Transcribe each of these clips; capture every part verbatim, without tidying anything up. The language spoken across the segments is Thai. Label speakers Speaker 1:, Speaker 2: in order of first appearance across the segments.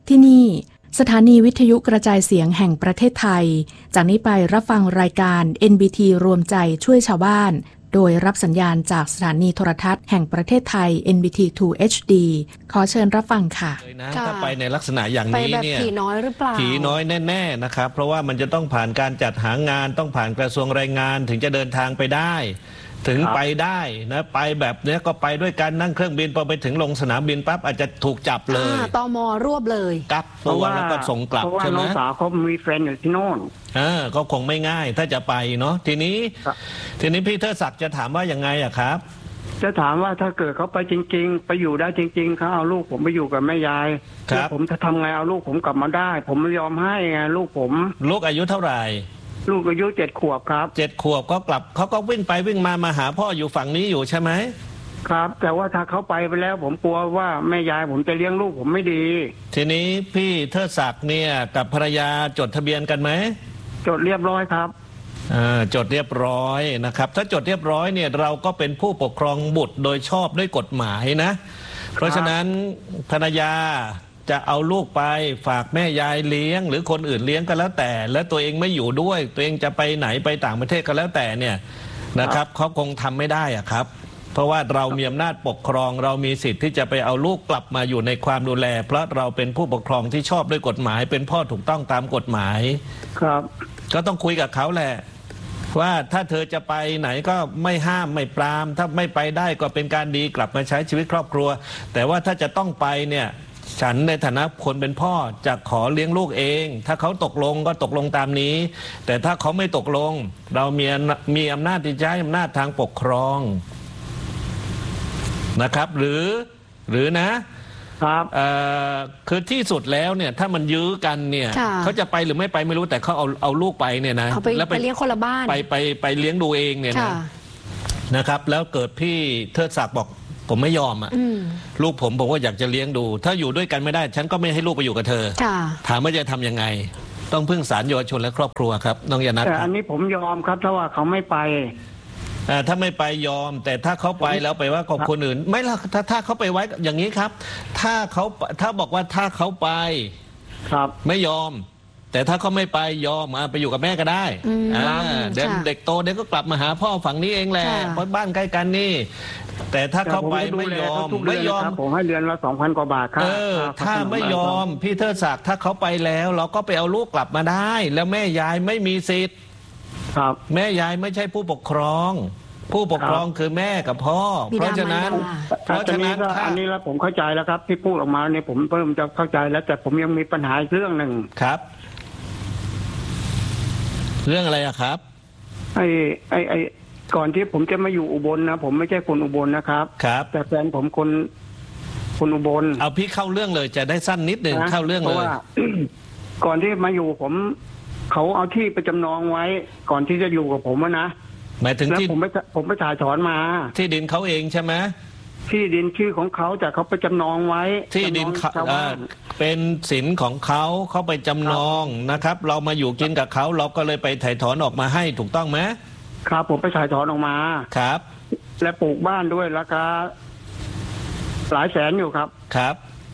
Speaker 1: ที่นี่สถานีวิทยุกระจายเสียงแห่งประเทศไทยจากนี้ไปรับฟังรายการ เอ็น บี ที รวมใจช่วยชาวบ้านโดยรับสัญญาณจากสถานีโทรทัศน์แห่งประเทศไทย เอ็น บี ที ทู เอช ดี ขอเชิญรับฟังค่ะ
Speaker 2: ถ้าไปในลักษณะอย่างนี้เนี่ย
Speaker 3: ผีน้อยหรือเปล่า
Speaker 2: ผีน้อยแน่ๆนะครับเพราะว่ามันจะต้องผ่านการจัดหางานต้องผ่านกระทรวงแรงงานถึงจะเดินทางไปได้ถึงไปได้นะไปแบบนี้ก็ไปด้วยกันนั่งเครื่องบินพอไปถึงลงสนามบินปั๊บอาจจะถูกจับเลย
Speaker 3: ตม.รวบเลย
Speaker 2: กักตัวแล้วก็ส่งกลับใช่ไหม
Speaker 4: เพราะว่าน้องสาวเขามีแฟนอยู่ที่โน่น
Speaker 2: เออก็คงไม่ง่ายถ้าจะไปเนาะทีนี้ทีนี้พี่เทิดศักดิ์จะถามว่ายังไงอะครับ
Speaker 4: จะถามว่าถ้าเกิดเขาไปจริงๆไปอยู่ได้จริงๆเขาเอาลูกผมไปอยู่กับแม่ยายแล้วผมจะทำไงเอาลูกผมกลับมาได้ผมไม่ยอมให้ไงลูกผม
Speaker 2: ลูกอายุเท่าไหร่
Speaker 4: ลูกอายุเจ็ดขวบครับ
Speaker 2: เจ็ดขวบก็กลับเขาก็วิ่งไปวิ่งมามาหาพ่ออยู่ฝั่งนี้อยู่ใช่ไหม
Speaker 4: ครับแต่ว่าถ้าเขาไปไปแล้วผมกลัวว่าแม่ยายผมจะเลี้ยงลูกผมไม่ดี
Speaker 2: ทีนี้พี่เทิดศักดิ์เนี่ยกับภรรยาจดทะเบียนกันไหม
Speaker 4: จดเรียบร้อยครับ
Speaker 2: อ่าจดเรียบร้อยนะครับถ้าจดเรียบร้อยเนี่ยเราก็เป็นผู้ปกครองบุตรโดยชอบด้วยกฎหมายนะเพราะฉะนั้นภรรยาจะเอาลูกไปฝากแม่ยายเลี้ยงหรือคนอื่นเลี้ยงก็แล้วแต่แล้วตัวเองไม่อยู่ด้วยตัวเองจะไปไหนไปต่างประเทศก็แล้วแต่เนี่ยนะครับเขาคงทำไม่ได้อะครับเพราะว่าเรามีอำนาจปกครองเรามีสิทธิ์ที่จะไปเอาลูกกลับมาอยู่ในความดูแลเพราะเราเป็นผู้ปกครองที่ชอบด้วยกฎหมายเป็นพ่อถูกต้องตามกฎหมาย
Speaker 4: ครับ
Speaker 2: ก็ต้องคุยกับเขาแหละว่าถ้าเธอจะไปไหนก็ไม่ห้ามไม่ปรามถ้าไม่ไปได้ก็เป็นการดีกลับมาใช้ชีวิตครอบครัวแต่ว่าถ้าจะต้องไปเนี่ยฉันในฐานะคนเป็นพ่อจะขอเลี้ยงลูกเองถ้าเขาตกลงก็ตกลงตามนี้แต่ถ้าเขาไม่ตกลงเรามีมีอำนาจที่จะใช้อำนาจทางปกครองนะครับหรือหรือนะครับเอ่อคือที่สุดแล้วเนี่ยถ้ามันยื้อกันเนี่ยเขาจะไปหรือไม่ไปไม่รู้แต่เขาเอาเอาลูกไปเนี่ยนะ
Speaker 3: แล้วไปเลี้ยงคนละบ้าน
Speaker 2: ไปไปไปเลี้ยงดูเองเนี่ยนะนะครับแล้วเกิดพี่เทิดศักดิ์บอกผมไม่ยอมอ่ะลูกผมผมว่าอยากจะเลี้ยงดูถ้าอยู่ด้วยกันไม่ได้ฉันก็ไม่ให้ลูกไปอยู่กับเธอถามว่าจะทำยังไงต้องพึ่งศาลเยาวชนและครอบครัวครับน้องยานัท
Speaker 4: แต่อันนี้ผมยอมครับถ้าว่าเขาไม่ไป
Speaker 2: ถ้าไม่ไปยอมแต่ถ้าเขาไปแล้วไปว่ากับคนอื่นไม่ละถ้าถ้าเขาไปไว้อย่างนี้ครับถ้าเขาถ้าบอกว่าถ้าเขาไป
Speaker 4: ครับ
Speaker 2: ไม่ยอมแต่ถ้าเขาไม่ไปยอมมาไปอยู่กับแม่ก็ได้เด็กเด็กโตเด็กก็กลับมาหาพ่อฝั่งนี้เองแหละเพราะบ้านใกล้กันนี่แต่ถ้าเขาไปไม่ยอมไม่ยอม
Speaker 4: ผมให้เดือนละสองพันกว่าบาทครับ
Speaker 2: เออถ้าไม่ยอมพี่เทิดศักดิ์ถ้าเขาไปแล้วเราก็ไปเอาลูกกลับมาได้แล้วแม่ยายไม่มีสิทธิ์
Speaker 4: ครับ
Speaker 2: แม่ยายไม่ใช่ผู้ปกครองผู้ปกครองคือแม่กับพ่อเพราะฉะนั้น
Speaker 4: เพราะฉะนั้นอันนี้แล้วผมเข้าใจแล้วครับที่พูดออกมาเนี่ยผมเพิ่มจะเข้าใจแล้วแต่ผมยังมีปัญหาเรื่องหนึ่ง
Speaker 2: ครับเรื่องอะไรอะครับ
Speaker 4: ไอ้ไอ้ไอ้ก่อนที่ผมจะมาอยู่อุบลนะผมไม่ใช่คนอุบลนะครับ
Speaker 2: ครับ
Speaker 4: แต่แฟนผมคนคนอุบล
Speaker 2: เอาพี่เข้าเรื่องเลยจะได้สั้นนิดหนึ่งเข้าเรื่องเลย
Speaker 4: ก่อนที่มาอยู่ผมเขาเอาที่ไปจำนองไว้ก่อนที่จะอยู่กับผมนะ
Speaker 2: หมายถึงที่
Speaker 4: ผมไม่ผมไปถ่ายถอนมา
Speaker 2: ที่ดินเขาเองใช่ไหม
Speaker 4: ที่ดินชื่อของเขาแต่เขาไปจำนองไว้
Speaker 2: ที่ดินเป็นสินของเขาเขาไปจำนองนะครับเรามาอยู่กินกับเขาเราก็เลยไปถ่ายถอนออกมาให้ถูกต้องไหม
Speaker 4: ครับผมไปถ่ายถอนออกมา
Speaker 2: ครับ
Speaker 4: และปลูกบ้านด้วยราคาหลายแสนอยู่ครับ
Speaker 2: ครับ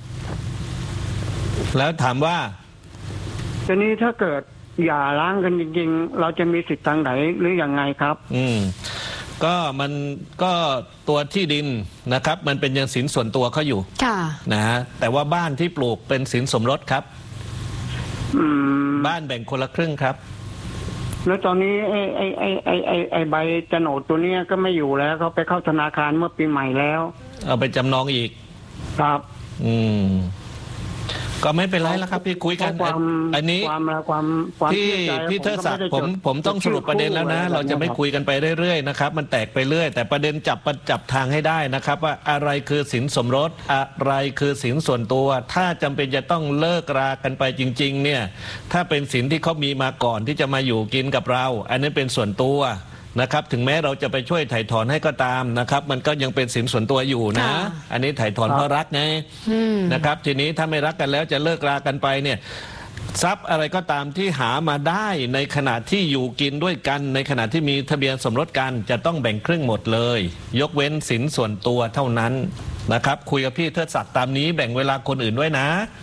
Speaker 2: แล้วถามว่า
Speaker 4: ทีนี้ถ้าเกิดอย่าล้างกันจริงๆเราจะมีสิทธิ์ทางไหนหรือยังไงครับ
Speaker 2: อืมก็มันก็ตัวที่ดินนะครับมันเป็นยังสินส่วนตัวเขาอยู่นะฮะแต่ว่าบ้านที่ปลูกเป็นสินสมรสครับบ้านแบ่งคนละครึ่งครับ
Speaker 4: แล้วตอนนี้ไอ้ไอ้ไอ้ไอ้ไอ้ไอ้ใบโฉนดตัวนี้ก็ไม่อยู่แล้วเขาไปเข้าธนาคารเมื่อปีใหม่แล้ว
Speaker 2: เอาไปจำนองอีก
Speaker 4: ครับ
Speaker 2: อืมก็ไม่เป็นไรแล้วครับพี่คุยกันอันนี้ที่พี่เทิดศักดิ์ผมผมต้องสรุปประเด็นแล้วนะเราจะไม่คุยกันไปเรื่อยๆนะครับมันแตกไปเรื่อยแต่ประเด็นจับจับทางให้ได้นะครับว่าอะไรคือสินสมรสอะไรคือสินส่วนตัวถ้าจำเป็นจะต้องเลิกรากันไปจริงๆเนี่ยถ้าเป็นสินที่เขามีมาก่อนที่จะมาอยู่กินกับเราอันนี้เป็นส่วนตัวนะครับถึงแม้เราจะไปช่วยไถ่ถอนให้ก็ตามนะครับมันก็ยังเป็นสินส่วนตัวอยู่นะอันนี้ไถ่ถอนเพราะรักไงนะครับทีนี้ถ้าไม่รักกันแล้วจะเลิกรากันไปเนี่ยทรัพย์อะไรก็ตามที่หามาได้ในขณะที่อยู่กินด้วยกันในขณะที่มีทะเบียนสมรสกันจะต้องแบ่งครึ่งหมดเลยยกเว้นสินส่วนตัวเท่านั้นนะครับคุยกับพี่เทิดศักดิ์ตามนี้แบ่งเวลาคนอื่นด้วยนะ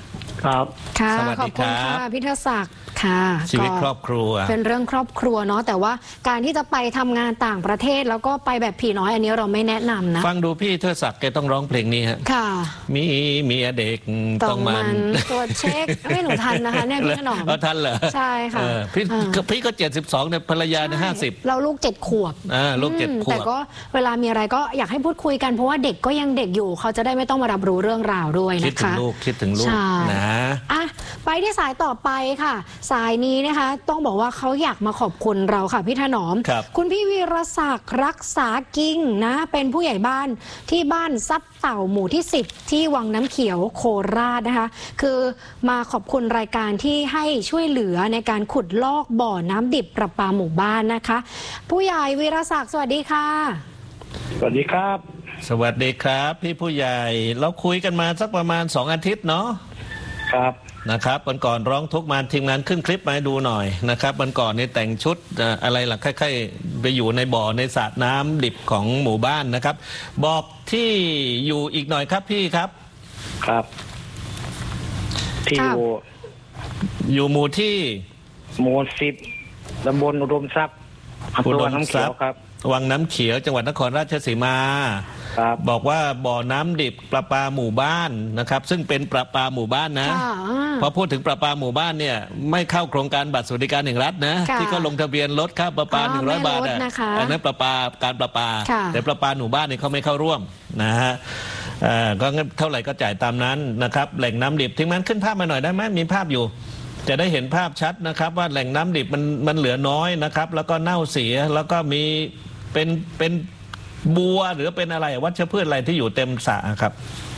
Speaker 4: ครับ
Speaker 3: ค่ะ
Speaker 2: สวัส
Speaker 3: ขอ
Speaker 2: ดี
Speaker 3: บ
Speaker 2: ค
Speaker 3: คุณ
Speaker 2: รับ
Speaker 3: ค่ะพี่เทศศักดิ์ค่ะ
Speaker 2: ชีวิต
Speaker 3: ก็
Speaker 2: ครอบครัว
Speaker 3: เป็นเรื่องครอบครัวเนาะแต่ว่าการที่จะไปทำงานต่างประเทศแล้วก็ไปแบบผีน้อยอันนี้เราไม่แนะนำนะ
Speaker 2: ฟังดูพี่เทิดศักดิ์แกต้องร้องเพลงนี้ฮะ
Speaker 3: ค่ะ
Speaker 2: มีเมียเด็ก
Speaker 3: ต้
Speaker 2: ต้
Speaker 3: อ
Speaker 2: อง ง
Speaker 3: มั
Speaker 2: มัน น
Speaker 3: ตรวจเช็คไม่หนูทันนะคะเนี่ยพี่ถนอม
Speaker 2: เอาทันเหรอ
Speaker 3: ใช่ค่ะ
Speaker 2: เออพี่
Speaker 3: อ่า
Speaker 2: พี่ก็เจ็ดสิบสองเนี่ยภรรยาเนี่ยห้าสิบ
Speaker 3: เราลูกเจ็ดขวบ
Speaker 2: อ่าลูกเจ็ด
Speaker 3: อืม
Speaker 2: ขว
Speaker 3: แต่
Speaker 2: บ
Speaker 3: ก็เวลามีอะไรก็อยากให้พูดคุยกันเพราะว่าเด็กก็ยังเด็กอยู่เขาจะได้ไม่ต้องมารับรู้เรื่องราวด้วย
Speaker 2: คิด
Speaker 3: นะ
Speaker 2: ถึง
Speaker 3: คะ
Speaker 2: ลูกคิดถึงลูก
Speaker 3: ใช่
Speaker 2: นะ
Speaker 3: อ่ะไปที่สายต่อไปค่ะ สายนี้นะคะ ต้องบอกว่าเขาอยากมาขอบคุณเราค่ะพี่ถนอม
Speaker 2: ครับ
Speaker 3: คุณพี่วีรศักดิ์รักษากิ่งนะเป็นผู้ใหญ่บ้านที่บ้านซับเต่าหมู่ที่สิบที่วังน้ำเขียวโคราชนะคะ คือมาขอบคุณรายการที่ให้ช่วยเหลือในการขุดลอกบ่อน้ำดิบประปาหมู่บ้านนะคะ ผู้ใหญ่วีรศักดิ์สวัสดีค่ะ
Speaker 4: สวัสดีครับ
Speaker 2: สวัสดีครับ พี่ผู้ใหญ่เราคุยกันมาสักประมาณสองอาทิตย์เนาะ
Speaker 4: ครับ
Speaker 2: นะครับวันก่อนร้องทุกข์มาทีมงานขึ้นคลิปมาให้ดูหน่อยนะครับวันก่อนนี่แต่งชุดเอ่ออะไรล่ะค่อยๆไปอยู่ในบ่อในสระน้ำดิบของหมู่บ้านนะครับ บอกที่อยู่อีกหน่อยครับพี่ครับ
Speaker 4: ครับ ที่
Speaker 3: ครั
Speaker 4: อบ ยู่
Speaker 2: อยู่หมู่ที่
Speaker 4: หมู่สิบตำบลอุดมทรัพย์อำเภอวังน้ำเขียวครับ
Speaker 2: วังน้ำเขียวจังหวัดนครราชสีมา
Speaker 4: ครับ
Speaker 2: บอกว่าบ่อน้ำดิบประปาหมู่บ้านนะครับ ซึ่งเป็นประปาหมู่บ้านนะ
Speaker 3: ค่ะอ่า
Speaker 2: พอพูดถึงประปาหมู่บ้านเนี่ยไม่เข้าโครงการบัตรสวัสดิการแห่งรัฐนะ
Speaker 3: ค่ะ
Speaker 2: ที่ก็ลงทะเบียนลดค่าประปา
Speaker 3: อ๋อ
Speaker 2: หนึ่งร้อยบาท
Speaker 3: ไม่ลด
Speaker 2: อ่ะ
Speaker 3: นะคะ
Speaker 2: อันนั้นประปาการประปา
Speaker 3: ค่ะ
Speaker 2: แต่ประปาหมู่บ้านเนี่ยเขาไม่เข้าร่วมนะฮะเอ่อก็งั้นเท่าไหร่ก็จ่ายตามนั้นนะครับแหล่งน้ำดิบทิ้งมันขึ้นภาพมาหน่อยได้ไหมมีภาพอยู่ จะได้เห็นภาพชัดนะครับ ว่าแหล่งน้ำดิบมันมันเหลือน้อยนะครับ แล้วก็เน่าเสียแล้วก็มีเป็นเป็นบัวหรือเป็นอะไรวัชพืชอะไรที่อยู่เต็มสระครับ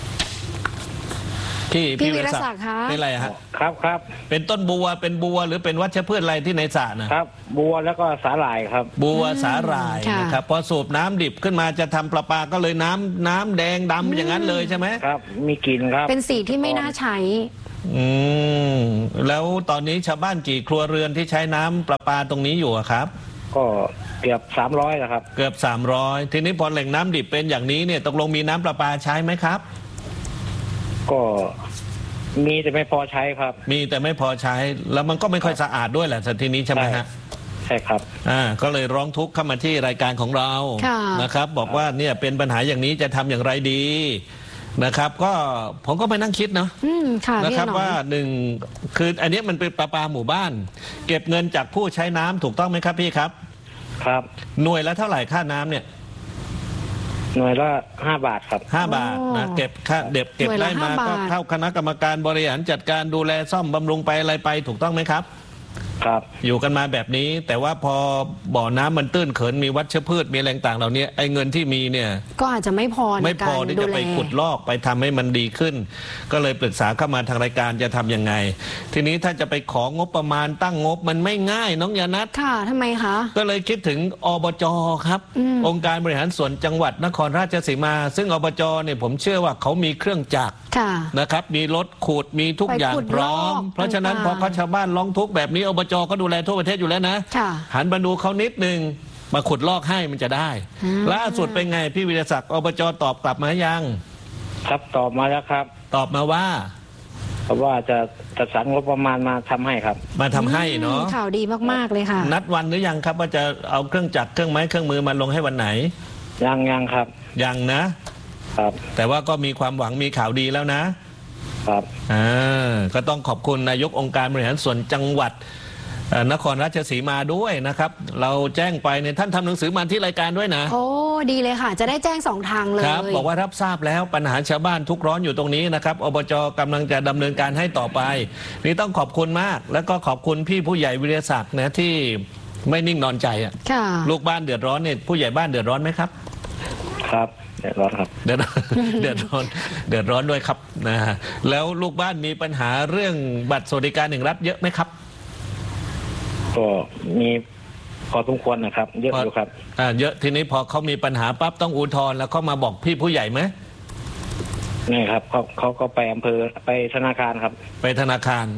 Speaker 2: พี่
Speaker 3: พี่วีร
Speaker 2: วิ
Speaker 3: ศักดิ์คะ
Speaker 2: เป็นอะไรฮะ
Speaker 4: ครับครับ
Speaker 2: เป็นต้นบัวเป็นบัวหรือเป็นวัชพืชอะไรที่ในสระนะครับ
Speaker 4: บัวแล้วก็สาหร่ายครับ
Speaker 2: บัวสาหร่าย
Speaker 3: ค่ะ
Speaker 2: นะครับพอสูบน้ำดิบขึ้นมาจะทำประปาก็เลยน้ำน้ำแดงดำอย่างนั้นเลยใช่ไหม
Speaker 4: ครับ มีกลิ่นครับ
Speaker 3: เป็นสีที่ไม่น่าใช้
Speaker 2: อืมแล้วตอนนี้ชาวบ้านกี่ครัวเรือนที่ใช้น้ำประปาตรงนี้อยู่อะครับ
Speaker 4: ก็เกือบสามร้อยแล้วครับ
Speaker 2: เกือบสามร้อยทีนี้พอแหล่งน้ำดิบเป็นอย่างนี้เนี่ยตกลงมีน้ำประปาใช้ไหมครับ
Speaker 4: ก็มีแต่ไม่พอใช้ครับ
Speaker 2: มีแต่ไม่พอใช้แล้วมันก็ไม่ค่อยสะอาดด้วยแหละสัทีนี้ใช่ไหมฮะ
Speaker 4: ใช่ครับ
Speaker 2: อ่าก็เลยร้องทุกข์เข้ามาที่รายการของเรา
Speaker 3: ค่ะ
Speaker 2: นะครับ บอกว่าเนี่ยเป็นปัญหาอย่างนี้จะทำอย่างไรดีนะครับ ก็ผมก็ไปนั่งคิดเนาะ
Speaker 3: อืมค่ะ
Speaker 2: นะ
Speaker 3: พี่
Speaker 2: ครับ
Speaker 3: ถนอม
Speaker 2: ว่าหนึ่งคืออันนี้มันเป็นประปาหมู่บ้าน เก็บเงินจากผู้ใช้น้ำถูกต้องไหมครับพี่ครับ
Speaker 4: ครับ
Speaker 2: หน่วยละเท่าไหร่ค่าน้ำเนี่ย
Speaker 4: หน่วยละห้าบาทครับ
Speaker 2: ห้าบาทนะเก็บค่าเด็บเก็บ
Speaker 3: หน่วยละ
Speaker 2: ได้มา
Speaker 3: ห้าบาท
Speaker 2: ก็เข้าคณะกรรมการบริหารจัดการดูแลซ่อมบำรุงไปอะไรไปถูกต้องไหมครับ
Speaker 4: ครับ
Speaker 2: อยู่กันมาแบบนี้ แต่ว่าพอบ่อน้ำมันตื้นเขินมีวัชพืชมีแรงต่างเหล่านี้ไอ้เงินที่มีเนี่ย
Speaker 3: ก็อาจจะไม่พอใน
Speaker 2: ไม่พ
Speaker 3: กา
Speaker 2: อ
Speaker 3: ร
Speaker 2: ที่
Speaker 3: ดู
Speaker 2: จะ
Speaker 3: แล
Speaker 2: ไปขุดลอกไปทำให้มันดีขึ้น ก็เลยปรึกษาเข้ามาทางรายการจะทำยังไง ทีนี้ถ้าจะไปของงบประมาณตั้งงบมันไม่ง่ายน้องยานัท
Speaker 3: ค่ะทำไมคะ
Speaker 2: ก็เลยคิดถึงอบจครับ
Speaker 3: อืม
Speaker 2: องค์การบริหารส่วนจังหวัดนครราชสีมา ซึ่งอบจเนี่ยผมเชื่อว่าเขามีเครื่องจักร
Speaker 3: ค่ะ
Speaker 2: นะครับ มีรถขูดมีทุก
Speaker 3: ไป
Speaker 2: อย่าง
Speaker 3: ขุด
Speaker 2: พร้อม
Speaker 3: ลอก
Speaker 2: เพราะฉะนั้นพอ
Speaker 3: ต่างๆ
Speaker 2: เขาชาวบ้านร้องทุกข์แบบนี้อบจก็ดูแลทั่วประเทศอยู่แล้วนะ
Speaker 3: ค่ะ
Speaker 2: หันมาดูเขานิดนึงมาขุดลอกให้มันจะได้
Speaker 3: อืม
Speaker 2: ล่าสุดเป็นไงพี่วิรศักดิ์อบจตอบกลับมายัง
Speaker 4: ครับตอบมาแล้วครับ
Speaker 2: ตอบมาว่า
Speaker 4: เพราะว่าจะจัดสรรงบประมาณมาทำให้ครับ
Speaker 2: มาทำให้เนาะ
Speaker 3: อืมข่าวดีมากๆเลยค่ะ
Speaker 2: นัดวันหรือยังครับว่าจะเอาเครื่องจักรเครื่องไม้เครื่องมือมาลงให้วันไหน
Speaker 4: ยังยังครับ
Speaker 2: ยังนะ
Speaker 4: ครับ
Speaker 2: แต่ว่าก็มีความหวังมีข่าวดีแล้วนะครับ อ่าก็ต้องขอบคุณนายกองค์การบริหารส่วนจังหวัดเอ่อนครราชสีมาด้วยนะครับ เราแจ้งไปในยท่านทำหนังสือมาที่รายการด้วยนะ
Speaker 3: โอ้ดีเลยค่ะ จะได้แจ้งสองทางเลย
Speaker 2: ครับบอกว่ารับทราบแล้วปัญหาชาวบ้านทุกร้อนอยู่ตรงนี้นะครับอบจกำลังจะดำเนินการให้ต่อไป นี่ต้องขอบคุณมาก แล้วก็ขอบคุณพี่ผู้ใหญ่วิรศักดิ์นะที่ไม่นิ่งนอนใจอะ
Speaker 3: ค่ะ
Speaker 2: ลูกบ้านเดือดร้อนเนี่ยผู้ใหญ่บ้านเดือดร้อนไหมครับ
Speaker 4: ครับเดี๋ยวร้อนครับ
Speaker 2: เดือด เดือดร้อนเดือดร้อนด้วยครับนะฮะแล้วลูกบ้านมีปัญหาเรื่องบัตรสวัสดิการแห่งรัฐเยอะไหมครับ
Speaker 4: ก็มีพอสมควรนะครับ เยอะอยู่ครับ
Speaker 2: อ่าเยอะทีนี้พอเขามีปัญหาปั๊บต้องอุทธรณ์แล้วเขามาบอกพี่ผู้ใหญ่ไหม
Speaker 4: นี่ครับเขาเขาก็ไปอำเภอไปธนาคารครับ
Speaker 2: ไปธนาคาร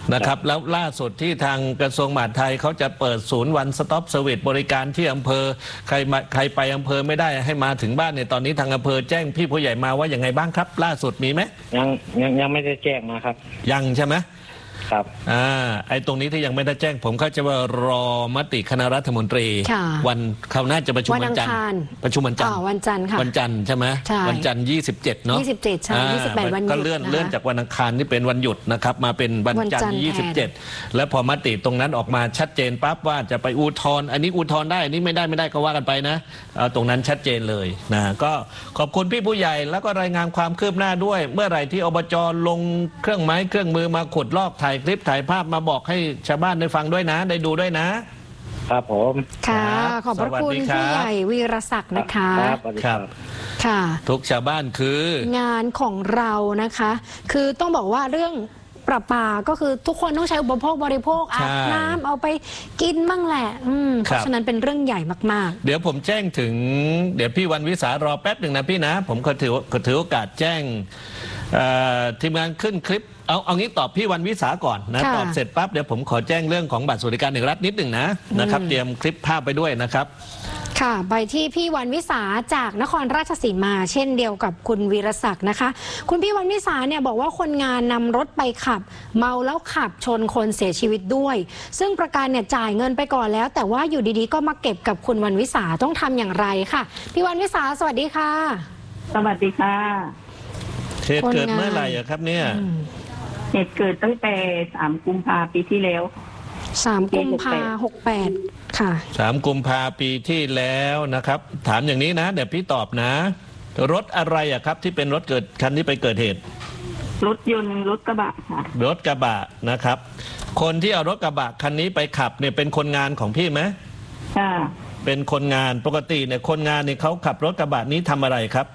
Speaker 2: นะครับแล้วล่าสุดที่ทางกระทรวงมหาดไทยเขาจะเปิดศูนย์วันสต็อปเซอร์วิสบริการที่อำเภอใครมาใครไปอำเภอไม่ได้ให้มาถึงบ้านเนี่ยตอนนี้ทางอำเภอแจ้งพี่ผู้ใหญ่มาว่าอย่างไงบ้างครับล่าสุดมีไหม
Speaker 5: ยังยังยังไม่ได้แจ้งนะครับ
Speaker 2: ยังใช่ไหม
Speaker 5: ครับ
Speaker 2: อ่าไอ้ตรงนี้ที่ยังไม่ได้แจ้งผมเข้าใจว่ารอมติคณะรัฐมนตรีวันเขาน่าจะประชุมวันจันทร์ประชุมวันจันทร์
Speaker 3: วันจันทร์ค่ะ
Speaker 2: วันจันทร์ใช่ไหมวันจันทร์ยี่สิบเจ็ดเนาะ
Speaker 3: ยี่สิบเจ็ดใช่ยี่สิบแปดวันหยุด
Speaker 2: ก็เลื่อนเลื่อนจากวันอังคารที่เป็นวันหยุดนะครับมาเป็นวันจันทร์ยี่สิบเจ็ดแล้วพอมติตรงนั้นออกมาชัดเจนปั๊บว่าจะไปอุทธรณ์อันนี้อุทธรณ์ได้อันนี้ไม่ได้ไม่ได้ก็ว่ากันไปนะเอาตรงนั้นชัดเจนเลยนะก็ขอบคุณพี่ผู้ใหญ่แล้วก็รายงานความคืบหน้าด้วยเมื่อไหร่ที่อบจ.ลงเครื่องไม้เครื่องมือมาขุดลอกถ่ายคลิปถ่ายภาพมาบอกให้ชาวบ้านได้ฟังด้วยนะได้ดูด้วยนะครับ
Speaker 5: ผม
Speaker 3: ค่ะขอบพระคุณผู้ใหญ่วีรศักดิ์นะคะ
Speaker 5: ครับครับ
Speaker 3: ค่ะ
Speaker 2: ทุกชาวบ้านคื
Speaker 3: องานของเรานะคะคือต้องบอกว่าเรื่องประปาก็คือทุกคนต้องใช้อุปโภคบริโภคอาบน้ำเอาไปกินบ้างแหละเพราะฉะนั้นเป็นเรื่องใหญ่มาก
Speaker 2: ๆเดี๋ยวผมแจ้งถึงเดี๋ยวพี่วันวิสารอแป๊บหนึ่งนะพี่นะผมก็ถือก็ถือโอกาสแจ้งทีมงานขึ้นคลิปเอาเอางี้ตอบพี่วันวิสาก่อนนะตอบเสร็จปั๊บเดี๋ยวผมขอแจ้งเรื่องของบัตรสวัสดิการแห่งรัฐนิดหนึ่งนะนะครับเตรียมคลิปภาพไปด้วยนะครับ
Speaker 3: ค่ะไปที่พี่วันวิสาจากนครราชสีมาเช่นเดียวกับคุณวีรศักดิ์นะคะคุณพี่วันวิสาเนี่ยบอกว่าคนงานนำรถไปขับเมาแล้วขับชนคนเสียชีวิตด้วยซึ่งประกันเนี่ยจ่ายเงินไปก่อนแล้วแต่ว่าอยู่ดีๆก็มาเก็บกับคุณวันวิสาต้องทำอย่างไรค่ะพี่วันวิสาสวัสดีค่ะ
Speaker 6: สวัสดีค่ะ
Speaker 2: เหตุเกิดเมื่อไหร่อะครับเนี่ย
Speaker 6: เหตุเกิดตั้งแต่สามกุมภาปีที่แล้ว
Speaker 3: สามกุมภาหกแปดค่ะ
Speaker 2: สามกุมภาปีที่แล้วนะครับถามอย่างนี้นะเดี๋ยวพี่ตอบนะรถอะไรอะครับที่เป็นรถเกิดคันที่ไปเกิดเหตุ
Speaker 6: รถยนต์รถกระบะค่ะ
Speaker 2: รถกระบะนะครับคนที่เอารถกระบะคันนี้ไปขับเนี่ยเป็นคนงานของพี่ไหม
Speaker 6: ค่ะ
Speaker 2: เป็นคนงานปกติเนี่ยคนงานเนี่ยเขาขับรถกระบะนี้ทำอะไรครับ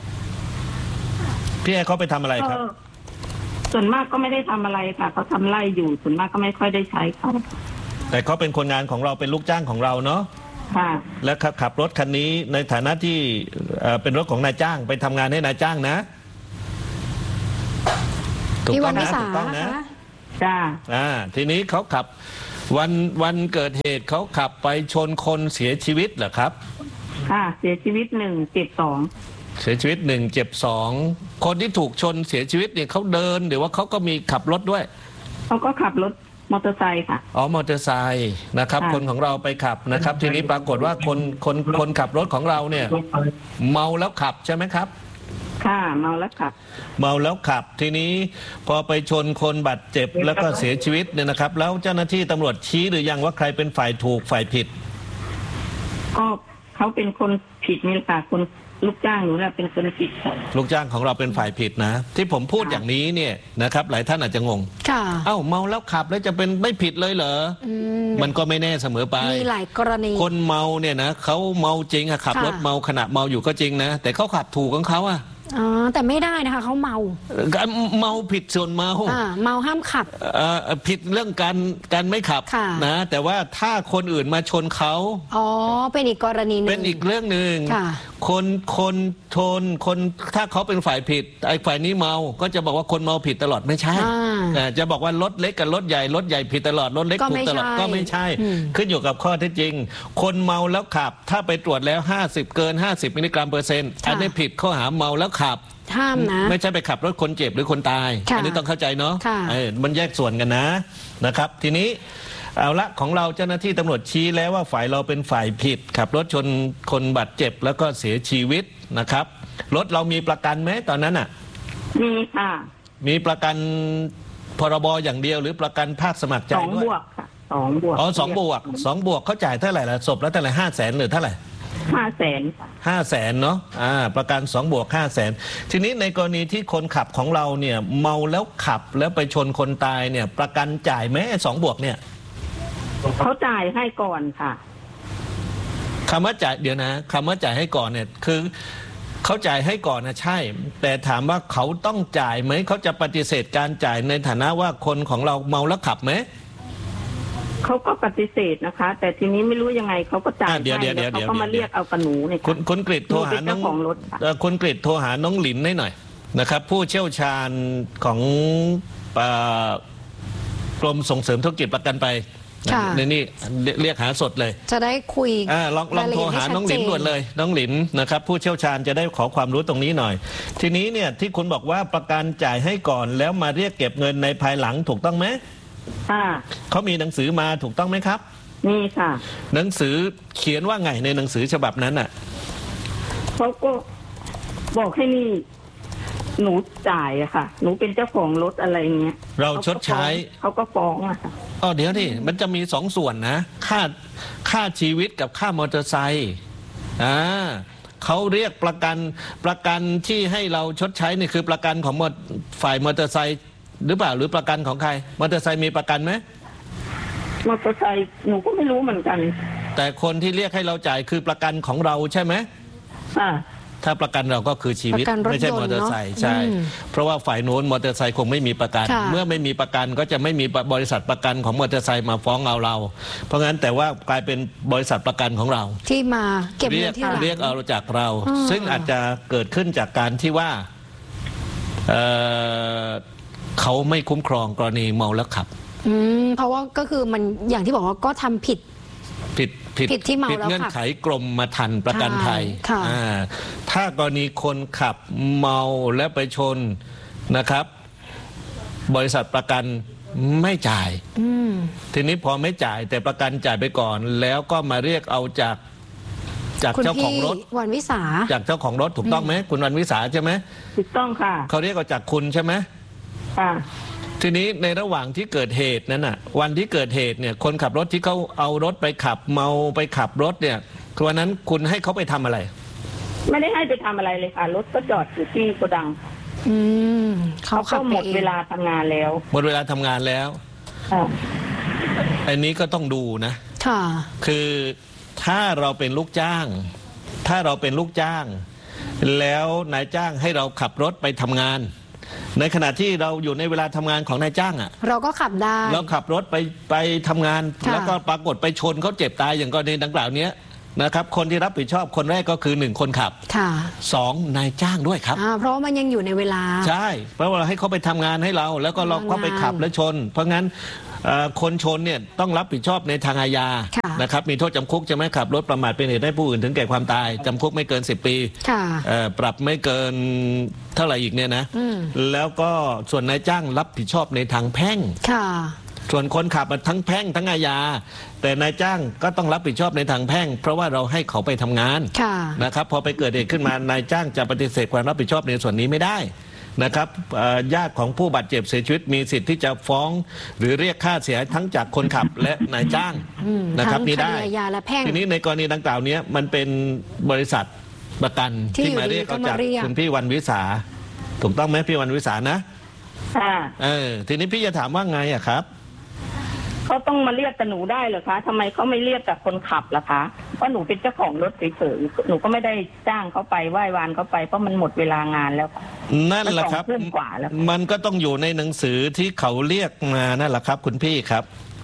Speaker 2: พี่ให้เขาไปทำอะไรครับ
Speaker 6: ส่วนมากก็ไม่ได้ทำอะไรค่ะเขาทำไร่อยู่ส่วนมากก็ไม่ค่อยได้ใช้เขา
Speaker 2: แต่เขาเป็นคนงานของเราเป็นลูกจ้างของเราเนาะ
Speaker 6: ค่ะ
Speaker 2: และขับรถคันนี้ในฐานะที่เป็นรถของนายจ้างไปทำงานให้นายจ้างนะ
Speaker 3: ถูกต้องนะถูกต้องนะ
Speaker 6: จ้า
Speaker 2: อ่าทีนี้เขาขับวันวันเกิดเหตุเขาขับไปชนคนเสียชีวิตเหรอครับ
Speaker 6: ค่ะเสียชีวิตหนึ่งเจ็บสอง
Speaker 2: เสียชีวิตหนึ่งเจ็บสองคนที่ถูกชนเสียชีวิตเนี่ยเขาเดินหรือว่าเขาก็มีขับรถด้วย
Speaker 6: เขาก็ขับรถมอเตอร์ไซค์ค่ะ
Speaker 2: อ๋อมอเตอร์ไซค์นะครับคนของเราไปขับนะครับทีนี้ปรากฏว่าคนคนคนขับรถของเราเนี่ยเมาแล้วขับใช่ไหมครับ
Speaker 6: ค่ะเมาแล้วขับ
Speaker 2: เมาแล้วขับทีนี้พอไปชนคนบาดเจ็บแล้วก็เสียชีวิตเนี่ยนะครับแล้วเจ้าหน้าที่ตำรวจชี้หรือยังว่าใครเป็นฝ่ายถูกฝ่ายผิด
Speaker 6: ก็เขาเป็นคนผิดนี่ค่ะคนลูกจ้างหนูแหละเป็นคนผิด
Speaker 2: ลูกจ้างของเราเป็นฝ่ายผิดนะที่ผมพูดอย่างนี้เนี่ยนะครับหลายท่านอาจจะงง
Speaker 3: ค่ะ
Speaker 2: เอ้าเมาแล้วขับแล้วจะเป็นไม่ผิดเลยเหรอมันก็ไม่แน่เสมอไป
Speaker 3: มีหลายกรณี
Speaker 2: คนเมาเนี่ยนะเขาเมาจริงอะขับรถเมาขณะเมาอยู่ก็จริงนะแต่เขาขับถูกของเขาอะ
Speaker 3: อ๋อแต่ไม่ได้นะคะเขาเมา
Speaker 2: เมาผิดส่วนเมา
Speaker 3: อ่าเมาห้ามขับ
Speaker 2: ผิดเรื่องการการไม่ขับนะแต่ว่าถ้าคนอื่นมาชนเขา
Speaker 3: อ๋อเป็นอีกกรณีนึง
Speaker 2: เป็นอีกเรื่องหนึ่งคนคนชนคนถ้าเขาเป็นฝ่ายผิดไอ้ฝ่ายนี้เมาก็จะบอกว่าคนเมาผิดตลอดไม่ใช่จะบอกว่ารถเล็กกับรถใหญ่รถใหญ่ผิดตลอดรถเล็กถูกตลอดก็ไม่ใช่ขึ้นอยู่กับข้อเท็จจริงคนเมาแล้วขับถ้าไปตรวจแล้วห้าสิบเกินห้าสิบมิลลิกรัมเปอร์เซ็นต์อันนี้ผิดข้อหาเมาแล้วขับ
Speaker 3: ห้ามนะ
Speaker 2: ไม่ใช่ไปขับรถคนเจ็บหรือคนตายอันนี้ต้องเข้าใจเนาะมันแยกส่วนกันนะนะครับทีนี้เอาละของเราเจ้าหน้าที่ตำรวจชี้แล้วว่าฝ่ายเราเป็นฝ่ายผิดขับรถชนคนบาดเจ็บแล้วก็เสียชีวิตนะครับรถเรามีประกันไหมตอนนั้นอ่ะ
Speaker 6: มีค่ะ
Speaker 2: มีประกันพรบอย่างเดียวหรือประกันภาคสมัครใจด้วย
Speaker 6: สองบวกค่ะสองบวก
Speaker 2: อ๋อสองบวกสองบวกเขาจ่ายเท่าไหร่ละศพแล้วเท่าไหร่ห้าแสนหรือเท่าไหร่
Speaker 6: ห้าแสน
Speaker 2: ห้าแสนเนาะอ่าประกันสองบวกห้าแสนทีนี้ในกรณีที่คนขับของเราเนี่ยเมาแล้วขับแล้วไปชนคนตายเนี่ยประกันจ่ายไหมสองบวกเนี่ย
Speaker 6: เขาจ่ายให้ก่อนค่ะ
Speaker 2: คำว่าจ่ายเดี๋ยวนะคำว่าจ่ายให้ก่อนเนี่ยคือเขาจ่ายให้ก่อนนะใช่แต่ถามว่าเขาต้องจ่ายไหมเขาจะปฏิเสธการจ่ายในฐานะว่าคนของเราเมาแล้วขับไหม
Speaker 6: เขาก็ปฏิเสธนะคะแต่ทีนี้ไม่รู้ยังไงเขาก็จ่ายให้แล้วเขาก็มาเรียกเอากระหนูเนี่ย
Speaker 2: คุณคุณกฤษโทรหาน้องคุณกฤษโทรหาน้องหลินให้หน่อยนะครับผู้เชี่ยวชาญของกรมส่งเสริมธุรกิจประกันไปในนี่เรียกหาสดเลย
Speaker 3: จะได้คุย
Speaker 2: ลองลองโทรหาน้องหลินด่วนเลยน้องหลินนะครับผู้เชี่ยวชาญจะได้ขอความรู้ตรงนี้หน่อยทีนี้เนี่ยที่คุณบอกว่าประกันจ่ายให้ก่อนแล้วมาเรียกเก็บเงินในภายหลังถูกต้องไหม
Speaker 6: ค่ะ
Speaker 2: เขามีหนังสือมาถูกต้องไหมครับ
Speaker 6: มีค่ะ
Speaker 2: หนังสือเขียนว่าไงในหนังสือฉบับนั้นอ่ะ
Speaker 6: เขาก็บอกให้นี่หนูจ่ายอะค่ะหนูเป็นเจ้าของรถอะไรเงี้ย
Speaker 2: เราชดใช้
Speaker 6: เขาก็ฟ้องอะค่ะ
Speaker 2: อ๋อเดี๋ยวนี่มันจะมีสองส่วนนะค่าค่าชีวิตกับค่ามอเตอร์ไซค์อ่าเขาเรียกประกันประกันที่ให้เราชดใช้นี่คือประกันของฝ่ายมอเตอร์ไซค์หรือเปล่าหรือประกันของใครมอเตอร์ไซค์มีประกันไหม
Speaker 6: มอเตอร์ไซค์หนูก็ไม่รู้เหมือนกัน
Speaker 2: แต่คนที่เรียกให้เราจ่ายคือประกันของเราใช่ไหม
Speaker 6: อ่า
Speaker 2: ถ้าประกันเราก็คือชีวิตไม่ใช่มอเตอร์ไซค์ใช่เพราะว่าฝ่ายโน้นมอเตอร์ไซค์คงไม่มีประกันเมื่อไม่มีประกันก็จะไม่มีบริษัทประกันของมอเตอร์ไซค์มาฟ้องเอาเราเพราะงั้นแต่ว่ากลายเป็นบริษัทประกันของเรา
Speaker 3: ที่มาเก็บเงินที่หลัง
Speaker 2: เรียกเอาจากเราซึ่งอาจจะเกิดขึ้นจากการที่ว่าเเขาไม่คุ้มครองกรณีเมาแล้วขับ
Speaker 3: อืมเพราะว่าก็คือมันอย่างที่บอกว่าก็ทำผิด
Speaker 2: ผิดผิด
Speaker 3: ผิดที่เมาแล้ว
Speaker 2: เงื่อนไขกรมมาทันประกันภัยถ้ากรณีคนขับเมาและไปชนนะครับบริษัทประกันไม่จ่ายทีนี้พอไม่จ่ายแต่ประกันจ่ายไปก่อนแล้วก็มาเรียกเอาจากจากเจ้าของรถ
Speaker 3: วันวิสา
Speaker 2: จากเจ้าของรถถูกต้องไหมคุณวันวิสาใช่ไหม
Speaker 6: ถูกต้องค่ะ
Speaker 2: เขาเรียกเอาจากคุณใช่ไหม
Speaker 6: ค่ะ
Speaker 2: ทีนี้ในระหว่างที่เกิดเหตุนั้นน่ะวันที่เกิดเหตุเนี่ยคนขับรถที่เขาเอารถไปขับเมาไปขับรถเนี่ยวันนั้นคุณให้เขาไปทำอะไร
Speaker 6: ไม่ได้ให้ไปทำอะไรเลยค่ะรถก็จอดอยู่ที่โกดัง
Speaker 3: อืม
Speaker 6: เขาก็หมดเวลาทำงานแล้ว
Speaker 2: หมดเวลาทำงานแล้วอันนี้ก็ต้องดูนะ
Speaker 3: ค่ะ
Speaker 2: คือถ้าเราเป็นลูกจ้างถ้าเราเป็นลูกจ้างแล้วนายจ้างให้เราขับรถไปทำงานในขณะที่เราอยู่ในเวลาทำงานของนายจ้างอ่ะ
Speaker 3: เราก็ขับได้
Speaker 2: เราขับรถไปไปทำงานแล้วก็ปรากฏไปชนเขาเจ็บตายอย่างกรณีดังกล่าวนี้นะครับคนที่รับผิดชอบคนแรกก็คือหนึ่งคนขับสองนายจ้างด้วยครับ
Speaker 3: เพราะมันยังอยู่ในเวลา
Speaker 2: ใช่เพราะว่าเราให้เขาไปทำงานให้เราแล้วก็เราก็ไปขับและชนเพราะงั้นคนชนเนี่ยต้องรับผิดชอบในทางอาญานะครับมีโทษจำคุกจะไม่ขับรถประมาทเป็นเหตุให้ผู้อื่นถึงแก่ความตายจำคุกไม่เกินสิบปีปรับไม่เกินเท่าไหร่อีกเนี่ยนะแล้วก็ส่วนนายจ้างรับผิดชอบในทางแพ่งส่วนคนขับทั้งแพ่งทั้งอาญาแต่นายจ้างก็ต้องรับผิดชอบในทางแพ่งเพราะว่าเราให้เขาไปทำงานนะครับพอไปเกิดเหตุขึ้นมานายจ้างจะปฏิเสธความรับผิดชอบในส่วนนี้ไม่ได้นะครับญาติของผู้บาดเจ็บเสียชีวิตมีสิทธิ์ที่จะฟ้องหรือเรียกค่าเสียหายทั้งจากคนขับและนายจ้างนะครับนี่ได้ทีนี้ในกรณีดังกล่าวนี้มันเป็นบริษัทประกันที่มาเรียกเอาจากคุณพี่วันวิสาถูกต้องไหมพี่วันวิสานะเออทีนี้พี่จะถามว่าไงอะครับ
Speaker 6: เขาต้องมาเรียกแต่หนูได้เหรอคะทำไมเขาไม่เรียกแต่คนขับล่ะคะเพราะหนูเป็นเจ้าของรถเฉยๆหนูก็ไม่ได้จ้างเขาไปไหว้วานเขาไปเพราะมันหมดเวลางานแล้ว
Speaker 2: นั่นแหละครับมันก็ต้องอยู่ในหนังสือที่เขาเรียกมานั่นแหละครับคุณพี่ครับ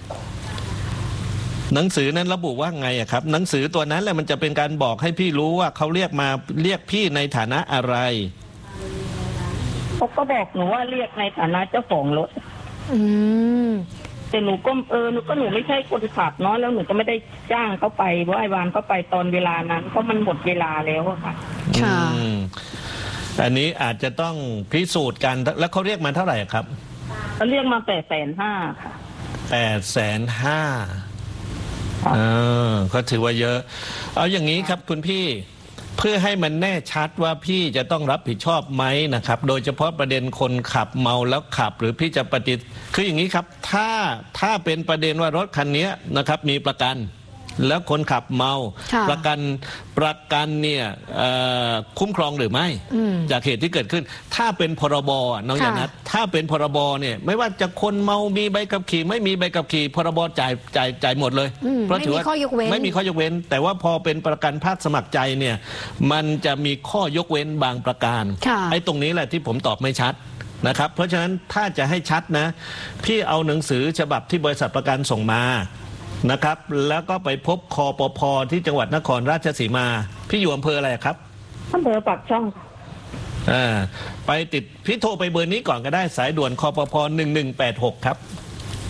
Speaker 2: หนังสือนั้นระบุว่าไงอะครับหนังสือตัวนั้นแหละมันจะเป็นการบอกให้พี่รู้ว่าเขาเรียกมาเรียกพี่ในฐานะอะไร
Speaker 6: เขาก็บอกหนูว่าเรียกในฐานะเจ้าของรถ
Speaker 3: อืม
Speaker 6: แต่หนูก็เออหนูก็หนูไม่ใช่คนขับเนาะแล้วหนูก็ไม่ได้จ้างเขาไปไหว้วานเขาไปตอนเวลานั้นเพราะมันหมดเวลาแล้วค่ะ
Speaker 3: ค่ะ
Speaker 2: อันนี้อาจจะต้องพิสูจน์กันแล้วเขาเรียกมาเท่าไหร่ครับ
Speaker 6: เขาเรียกมาแปดแสนห้าค่ะ
Speaker 2: แปดแสนห้าเออเขาถือว่าเยอะเอาอย่างนี้ครับคุณพี่เพื่อให้มันแน่ชัดว่าพี่จะต้องรับผิดชอบไหมนะครับโดยเฉพาะประเด็นคนขับเมาแล้วขับหรือพี่จะปฏิคืออย่างนี้ครับถ้าถ้าเป็นประเด็นว่ารถคันนี้นะครับมีประกันแล้วคนขับเมาประกันประกันเนี่ยคุ้มครองหรือไม่จากเหตุที่เกิดขึ้นถ้าเป็นพรบน้องยานัทถ้าเป็นพรบเนี่ยไม่ว่าจะคนเมามีใบขับขี่ไม่มีใบขับขี่พรบจ่ายจ่ายจ่ายหมดเลย
Speaker 3: เพราะถือว่า
Speaker 2: ไม่มีข้อยกเว้นแต่ว่าพอเป็นประกันภาคสมัครใจเนี่ยมันจะมีข้อยกเว้นบางประการไอ้ตรงนี้แหละที่ผมตอบไม่ชัดนะครับเพราะฉะนั้นถ้าจะให้ชัดนะพี่เอาหนังสือฉบับที่บริษัทประกันส่งมานะครับแล้วก็ไปพบคปภ.ที่จังหวัดนครราชสีมาพี่อยู่อำเภออะไรครับ
Speaker 6: อำเภอปากช่อง
Speaker 2: อ่าไปติดพี่โทรไปเบอร์นี้ก่อนก็ได้สายด่วนคปภ.หนึ่งหนึ่งแปดหกครับ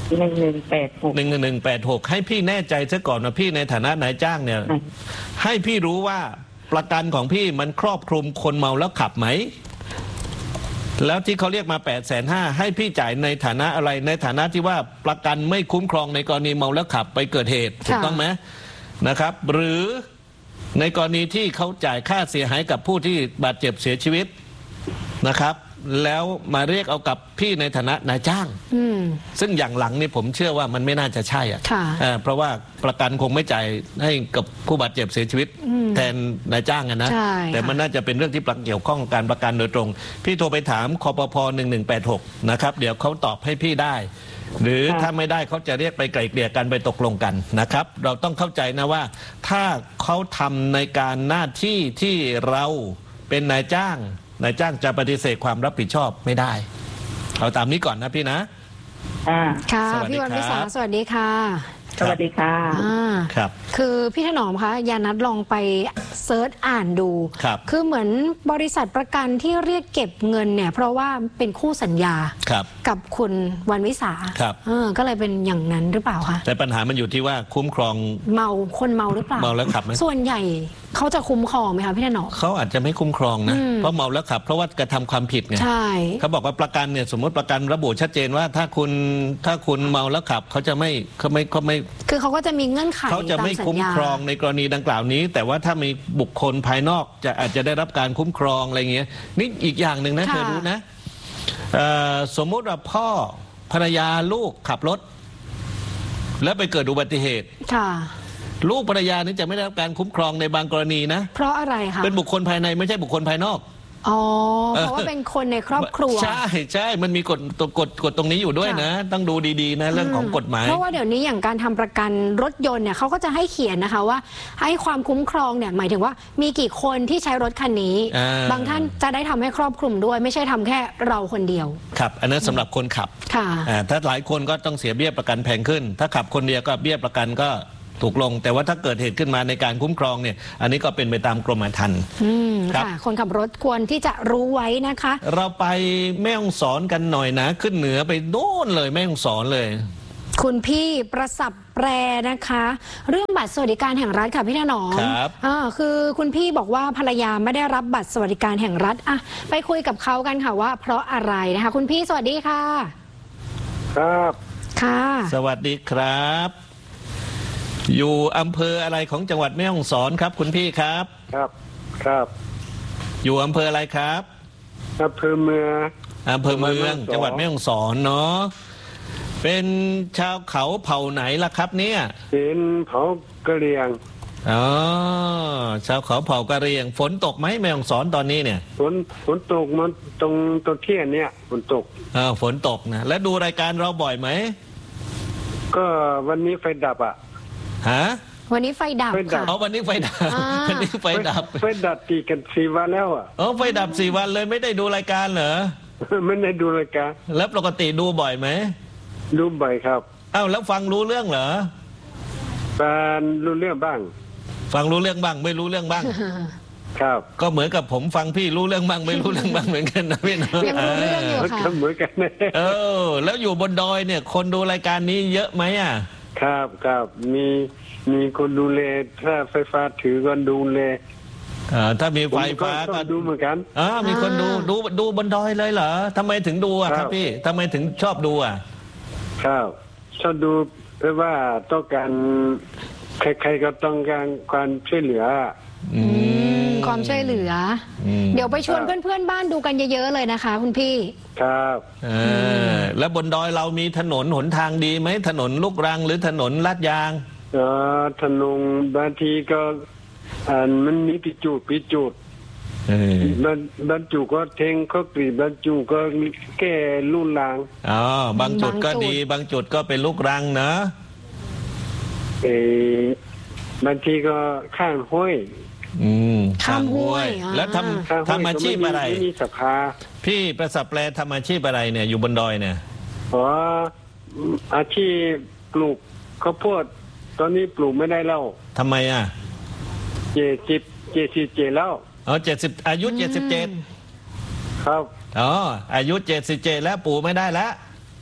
Speaker 6: หนึ่งหนึ่งแปดหก
Speaker 2: หนึ่งหนึ่งแปดหกให้พี่แน่ใจซะก่อนนะพี่ในฐานะนายจ้างเนี่ยให้พี่รู้ว่าประกันของพี่มันครอบคลุมคนเมาแล้วขับไหมแล้วที่เขาเรียกมาแปดแสนห้าให้พี่จ่ายในฐานะอะไรในฐานะที่ว่าประกันไม่คุ้มครองในกรณีเมาแล้วขับไปเกิดเหตุถูกต้องไหมนะครับหรือในกรณีที่เขาจ่ายค่าเสียหายกับผู้ที่บาดเจ็บเสียชีวิตนะครับแล้วมาเรียกเอากับพี่ในฐานะนายจ้างซึ่งอย่างหลังนี่ผมเชื่อว่ามันไม่น่าจะใช่อ่ะเพราะว่าประกันคงไม่จ่ายให้กับผู้บาดเจ็บเสียชีวิตแทนนายจ้างนะแต่มันน่าจะเป็นเรื่องที่เกี่ยวข้องการประกันโดยตรงพี่โทรไปถามคปภหนึ่งหนึ่งแปดหกนะครับเดี๋ยวเขาตอบให้พี่ได้หรือถ้าไม่ได้เขาจะเรียกไปไกล่เกลี่ยกันไปตกลงกันนะครับเราต้องเข้าใจนะว่าถ้าเขาทำในการหน้าที่ที่เราเป็นนายจ้างนายจ้างจะปฏิเสธความรับผิดชอบไม่ได้เอาตามนี้ก่อนนะพี่นะ
Speaker 6: อ่า
Speaker 3: ค่ะพี่วันวิสาสวัสดีค่ะ
Speaker 6: สวัสดีค่ะ
Speaker 2: ครับ
Speaker 3: คือพี่ถนอมคะยานัดลองไปเซิร์ชอ่านดู
Speaker 2: ครับ
Speaker 3: คือเหมือนบริษัทประกันที่เรียกเก็บเงินเนี่ยเพราะว่าเป็นคู่สัญญากับคุณวันวิสา
Speaker 2: ครับ
Speaker 3: เออก็เลยเป็นอย่างนั้นหรือเปล่าคะ
Speaker 2: แต่ปัญหามันอยู่ที่ว่าคุ้มครอง
Speaker 3: เมาคนเมาหรือเปล่า
Speaker 2: เมาแล้วขับไหม
Speaker 3: ส่วนใหญ่เขาจะคุ้มครองไหมคะพี่ถนอม
Speaker 2: เขาอาจจะไม่คุ้มครองนะเพราะเมาแล้วขับเพราะว่ากระทำความผิดไง
Speaker 3: ใช่
Speaker 2: เขาบอกว่าประกันเนี่ยสมมติประกันระบุชัดเจนว่าถ้าคุณถ้าคุณเมาแล้วขับเขาจะไม่เขาไม่เขาไม่
Speaker 3: คือเขาก็จะมีเงื่อนไข
Speaker 2: เขาจะไม่คุ้มครองในกรณีดังกล่าวนี้แต่ว่าถ้ามีบุคคลภายนอกจะอาจจะได้รับการคุ้มครองอะไรเงี้ยนี่อีกอย่างหนึ่งนะเธอรู้นะสมมุติว่าพ่อภรรยาลูกขับรถแล้วไปเกิดอุบัติเหตุลูกภรรยานี่จะไม่ได้รับการคุ้มครองในบางกรณีนะ
Speaker 3: เพราะอะไรคะ
Speaker 2: เป็นบุคคลภายในไม่ใช่บุคคลภายนอก
Speaker 3: อ๋อเพราะว่าเป็นคนในครอบครัว
Speaker 2: ใช่ใช่มันมีกฎกฎกฎตรงนี้อยู่ด้วยนะต้องดูดีๆนะเรื่องของกฎหมาย
Speaker 3: เพราะว่าเดี๋ยวนี้อย่างการทำประกันรถยนต์เนี่ยเขาก็จะให้เขียนนะคะว่าให้ความคุ้มครองเนี่ยหมายถึงว่ามีกี่คนที่ใช้รถคันนี้บางท่านจะได้ทำให้ครอบคลุมด้วยไม่ใช่ทำแค่เราคนเดียว
Speaker 2: ครับอันนั้นสำหรับคนขับ
Speaker 3: ค่ะ
Speaker 2: ถ้าหลายคนก็ต้องเสียเบี้ยประกันแพงขึ้นถ้าขับคนเดียวก็เบี้ยประกันก็ถูกลงแต่ว่าถ้าเกิดเหตุขึ้นมาในการคุ้มครองเนี่ยอันนี้ก็เป็นไปตามกรมธรรม์
Speaker 3: ค่ะคนขับรถควรที่จะรู้ไว้นะคะ
Speaker 2: เราไปแม่ฮ่องสอนกันหน่อยนะขึ้นเหนือไปโน่นเลยแม่ฮ่องสอนเลย
Speaker 3: คุณพี่ประสับแปรนะคะเรื่องบัตรสวัสดิการแห่งรัฐค่ะพี่ถนอม
Speaker 2: ครับ
Speaker 3: อ่าคือคุณพี่บอกว่าภรรยาไม่ได้รับบัตรสวัสดิการแห่งรัฐอ่ะไปคุยกับเขากันค่ะว่าเพราะอะไรนะคะคุณพี่สวัสดีค่ะ
Speaker 4: ครับ
Speaker 3: ค่ะ
Speaker 2: สวัสดีครับอยู่อำเภออะไรของจังหวัดแม่ฮ่องสอนครับคุณพี่ครับ
Speaker 4: ครับครับ
Speaker 2: อยู่อำเภออะไรครับ
Speaker 4: อำเภอเมือง
Speaker 2: อำเภอเมืองจังหวัดแม่ฮ่องสอนเนาะเป็นชาวเขาเผ่าไหนล่ะครับเนี่ย
Speaker 4: เป็นเผ่ากะเหรี่ยง
Speaker 2: อ๋อชาวเขาเผ่ากะเหรี่ยงฝนตกไหมแม่ฮ่องสอนตอนนี้เนี่ย
Speaker 4: ฝนฝนตกมันตรงตรงเที่ยงเนี่ยฝนตก
Speaker 2: อ่าฝนตกนะแล้วดูรายการเราบ่อยไหม
Speaker 4: ก็วันนี้ไฟดับอ่ะ
Speaker 2: ฮะ
Speaker 3: วันนี้ไฟดับค่ะ
Speaker 2: อ๋อวันนี้ไฟดับวันนี้ไฟดับ
Speaker 4: ไฟดับตีกันสี่วันแล้วอ่ะ
Speaker 2: อ๋อไฟดับสี่วันเลยไม่ได้ดูรายการเหรอ
Speaker 4: ไม่ได้ดูรายการ
Speaker 2: แล้วปกติดูบ่อยไหม
Speaker 4: ดูบ่อยครับ
Speaker 2: อ้าวแล้วฟังรู้เรื่องเหรอ
Speaker 4: ฟังรู้เรื่องบ้าง
Speaker 2: ฟังรู้เรื่องบ้างไม่รู้เรื่องบ้าง
Speaker 4: ครับ
Speaker 2: ก็เหมือนกับผมฟังพี่รู้เรื่องบ้างไม่รู้เรื่องบ้างเหมือนกันนะพี่
Speaker 3: นะยังรู้เรื่องอยู่ค่ะ
Speaker 4: เหมือนกัน
Speaker 2: เออแล้วอยู่บนดอยเนี่ยคนดูรายการนี้เยอะไหมอ่ะ
Speaker 4: ครับครับมีมีคนดูแลถ้าไฟฟ้าถือก็ดูแล
Speaker 2: อ่าถ้ามีไฟฟ้า
Speaker 4: ก็ดูเหมือนกัน
Speaker 2: อ่ามีคนดูดูดูบนดอยเลยเหรอทำไมถึงดูอ่ะครับพี่ทำไมถึงชอบดูอ่ะ
Speaker 4: ครับชอบดูเพราะว่าต้องการใครๆก็ต้องการความช่วยเหลือ
Speaker 3: อืมความช่วยเหลือเดี๋ยวไปชวนเพื่อนๆบ้านดูกันเยอะๆเลยนะคะคุณพี่
Speaker 4: ครับ
Speaker 2: เออแล้วบนดอยเรามีถนนหนทางดีไหมถนนลูกรังหรือถนนลาดยาง
Speaker 4: เออถนนบางทีก็อ่ามันมีปิจุดปิจุดบางบางจุดก็เทงก็กรีบบางจุดก็มีแก่ลูกรัง
Speaker 2: อ๋อบางจุดก็ดีบางจุดก็เป็นลูกรังนะ
Speaker 4: เออบางทีก็ข้างห้วย
Speaker 2: อืม
Speaker 3: ข้ามห้วย
Speaker 2: แล้วทำทำอาชีพอะไรพี่ประสับแปลทำอาชีพอะไรเนี่ยอยู่บนดอยเนี่ย
Speaker 4: อ๋ออาชีพปลูกข้าวโพดตอนนี้ปลูกไม่ได้แล้ว
Speaker 2: ทำไมอ่ะ
Speaker 4: เจ็ดสิบเจ็ดสิบเจ็ดแล้ว
Speaker 2: อ๋อเจ็ดสิบอายุเจ็ดสิบเจ็ด
Speaker 4: ครับ
Speaker 2: อ๋ออายุเจ็ดสิบเจ็ดแล้วปลูกไม่ได้แล้ว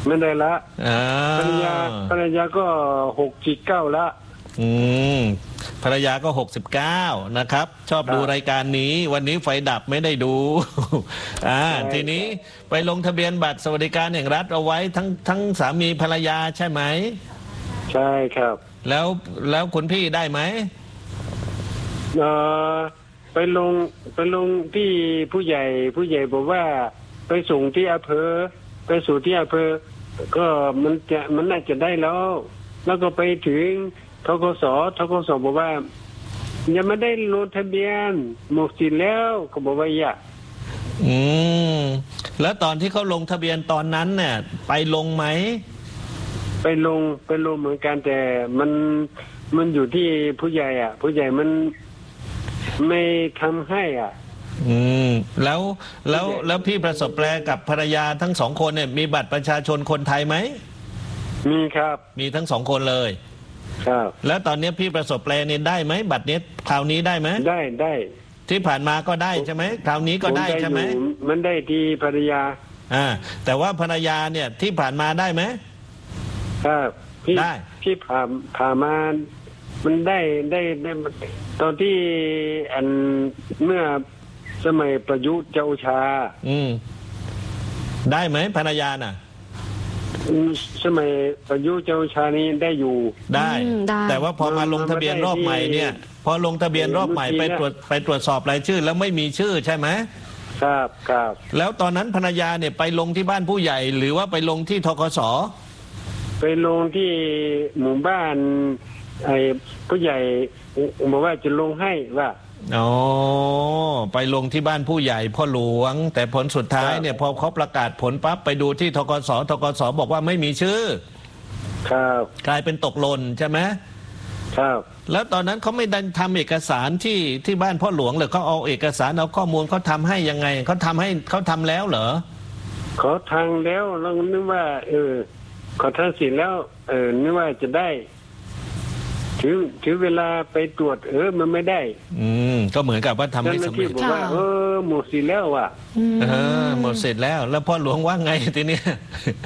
Speaker 4: ไม่ได้ละ
Speaker 2: อ่า
Speaker 4: ภรรยาภรรยาก็หกสิบเก้าละ
Speaker 2: อืมภรรยาก็หกสิบเก้านะครับ ชอบดูรายการนี้วันนี้ไฟดับไม่ได้ดู อ่าทีนี้ไปลงทะเบียนบัตรสวัสดิการแห่งรัฐเอาไว้ทั้งทั้งสามีภรรยาใช่ไหม
Speaker 4: ใช่ครับ
Speaker 2: แล้วแล้วคุณพี่ได้ไหม
Speaker 4: เอ่อไปลงไปลงที่ผู้ใหญ่ผู้ใหญ่บอกว่าไปส่งที่อำเภอไปสู่ที่อำเภอก็มันจะมันน่าจะได้แล้วแล้วก็ไปถึงทกสทกสบอกว่ายังไม่ได้ลงทะเบียนหมดสิทธิ์แล้วก็บอกว่าอย่า
Speaker 2: อืมแล้วตอนที่เขาลงทะเบียนตอนนั้นเนี่ยไปลงไหม
Speaker 4: ไปลงไปลงเหมือนกันแต่มันมันอยู่ที่ผู้ใหญ่อ่ะผู้ใหญ่มันไม่ทำให้อ่ะ
Speaker 2: อืมแล้วแล้วแล้วพี่ประสบแปลกับภรรยาทั้งสองคนเนี่ยมีบัตรประชาชนคนไทยไหม
Speaker 4: มีครับ
Speaker 2: มีทั้งสองคนเลย
Speaker 4: ครับ
Speaker 2: แล้วตอนนี้พี่ประสบแปลเนี่ยได้ไหมบัตรนี้คราวนี้ได้ไหม
Speaker 4: ได้ได้
Speaker 2: ที่ผ่านมาก็ได้ใช่ไหมคราวนี้ก็ได้ใช่ไหม
Speaker 4: มันได้ที่ภรรยา
Speaker 2: อ่าแต่ว่าภรรยาเนี่ยที่ผ่านมาได้ไหม
Speaker 4: ครับพี่ได้พี่ผ่านผ่านมามันได้ได้ได้ตอนที่อันเมื่อสมัยประยุทธ์เจ้าชา
Speaker 2: อืมได้ไหมภรรยาน่ะ
Speaker 4: สมัยประยุทธ์เจ้าชานี้ได้อยู่
Speaker 2: ได้แต่ว่าพอมาลงทะเบียนรอบใหม่เนี่ยพอลงทะเบียนรอบใหม่ไปตรวจไปตรวจสอบรายชื่อแล้วไม่มีชื่อใช่ไหม
Speaker 4: ครับครับ
Speaker 2: แล้วตอนนั้นภรรยาเนี่ยไปลงที่บ้านผู้ใหญ่หรือว่าไปลงที่ธกส.
Speaker 4: ไปลงที่หมู่บ้านไอ้ผู้ใหญ่บอกว่าจะลงให้ว่า
Speaker 2: อ๋อไปลงที่บ้านผู้ใหญ่พ่อหลวงแต่ผลสุดท้ายเนี่ยพอเขาประกาศผลปั๊บไปดูที่ธกส.ธกส.บอกว่าไม่มีชื่อ
Speaker 4: ครับ
Speaker 2: กลายเป็นตกหล่นใช่ไหม
Speaker 4: ครับ
Speaker 2: แล้วตอนนั้นเขาไม่ดันทำเอกสารที่ที่บ้านพ่อหลวงหรือเขาเอาเอกสารเอาข้อมูลเขาทำให้ยังไงเขาทำให้เขาทำแล้วเหรอ
Speaker 4: เขาทางแล้วเรานึกว่าเออขอทางสิแล้วเออนึกว่าจะได้ถือถือเวลาไปตรวจเออมันไม่ได้
Speaker 2: อืมก็เหมือนกับว่าทำไม่สำเร็จ
Speaker 4: บอกว่าเออหมดสิแล้วว่ะ
Speaker 2: เออหมดเสร็จแล้วแล้วพ่อหลวงว่าไงทีเนี้ย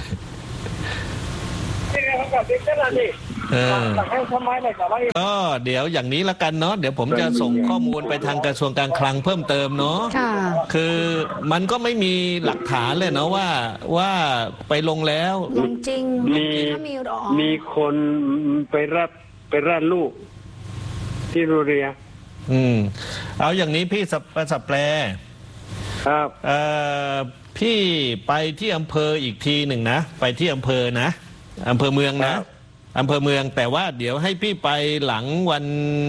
Speaker 2: ก็เดี๋ยวอย่างนี้ละกันเนาะเดี๋ยวผมจะส่งข้อมูลไปทางกระทรวงการคลังเพิ่มเติมเนาะคือมันก็ไม่มีหลักฐานเลยเนาะว่าว่าไปลงแล้ว
Speaker 3: จริง
Speaker 4: มีมีคนไปรับไปรับลูกที่โรงเรียน
Speaker 2: อืมเอาอย่างนี้พี่ประสับแปล
Speaker 4: ครับ
Speaker 2: เอ่อพี่ไปที่อำเภออีกทีหนึ่งนะไปที่อำเภอนะอำเภอเมืองนะอำเภอเมืองแต่ว่าเดี๋ยวให้พี่ไปหลังวัน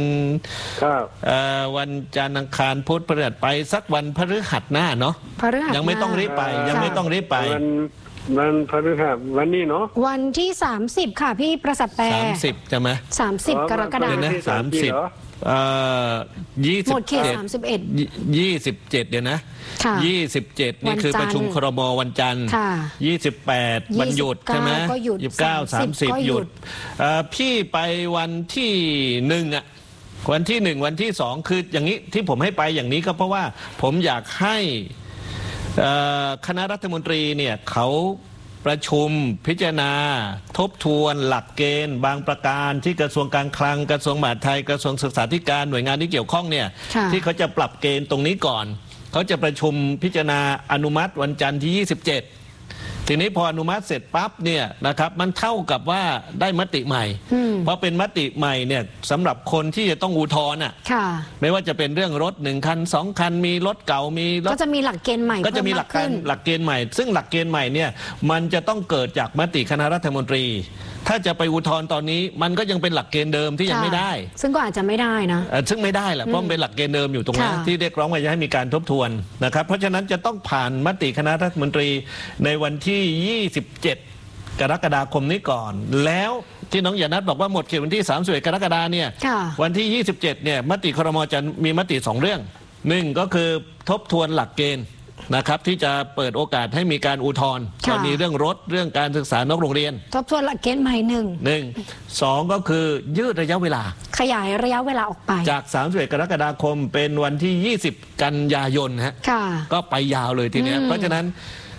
Speaker 2: วันจันทร์อังคารพุธพฤหัสไปสักวันพฤหัสหน้าเนาะยังไม่ต้องรีบไปยังไม่ต้องรีบไป
Speaker 4: วันวันพฤหัสวันนี้เนาะ
Speaker 3: วันที่สามสิบค่ะพี่ประสับแปล
Speaker 2: สามสิบใช่ไหม
Speaker 3: สามสิบกรกฎาคม
Speaker 2: นะสามสิบเอ่อยี่สิบเจ็ดยี่สิบเจ็ดเดี๋ยวนะยี่สิบเจ็ดนี่คือประชุมครม.วันจันทร์ยี่สิบแปดวันหยุดใช่ไหมยี่สิบเก้าสามสิบหยุดพี่ไปวันที่หนึ่งอ่ะวันที่หนึ่งวันที่สองคืออย่างนี้ที่ผมให้ไปอย่างนี้ก็เพราะว่าผมอยากให้คณะรัฐมนตรีเนี่ยเขาประชุมพิจารณาทบทวนหลักเกณฑ์บางประการที่กระทรวงการคลังกระทรวงมหาดไทยกระทรวงศึกษาธิการหน่วยงานที่เกี่ยวข้องเนี่ยที่เขาจะปรับเกณฑ์ตรงนี้ก่อนเขาจะประชุมพิจารณาอนุมัติวันจันทร์ที่ยี่สิบเจ็ดทีนี้พออนุมัติเสร็จปั๊บเนี่ยนะครับมันเท่ากับว่าได้มติใหม่เพราะเป็นมติใหม่เนี่ยสำหรับคนที่จะต้องอุทธรณ์อ่ะไม่ว่าจะเป็นเรื่องรถหนึ่งคันสองคันมีรถเก่ามีรถ
Speaker 3: ก็จะมีหลักเกณฑ์ใหม่
Speaker 2: ก็จะมีหลักการหลักเกณฑ์ใหม่ซึ่งหลักเกณฑ์ใหม่เนี่ยมันจะต้องเกิดจากมติคณะรัฐมนตรีถ้าจะไปอุทธรณ์ตอนนี้มันก็ยังเป็นหลักเกณฑ์เดิมที่ยังไม่ได้
Speaker 3: ซึ่งก็อาจจะไม่ได้นะ
Speaker 2: ซึ่งไม่ได้แหละเพราะมันเป็นหลักเกณฑ์เดิมอยู่ตรงนั้นที่เรียกร้องว่าจะให้มีการทบทวนนะครับเพราะฉะนั้นจะต้องผ่านมติคณะรัฐมนตรีในวันที่ยี่สิบเจ็ดกรกฎาคมนี้ก่อนแล้วที่น้องหยานัทบอกว่าหมดเขตวันที่สามสิบเอ็ดกรกฎาคมเนี่ยวันที่ยี่สิบเจ็ดเนี่ยมติครม.จะมีมติสองเรื่องหนึ่งก็คือทบทวนหลักเกณฑ์นะครับที่จะเปิดโอกาสให้มีการอุทธรณ์กรณีเรื่องรถเรื่องการศึกษานอกโรงเรียน
Speaker 3: ทบทวนหลักเกณฑ์ใหม่หนึ่ง
Speaker 2: หนึ่งสองก็คือยืดระยะเวลา
Speaker 3: ขยายระยะเวลาออกไป
Speaker 2: จากสามสิบเอ็ดกรกฎาคมเป็นวันที่ยี่สิบกันยายนฮะก็ไปยาวเลยทีเนี้ยเพราะฉะนั้น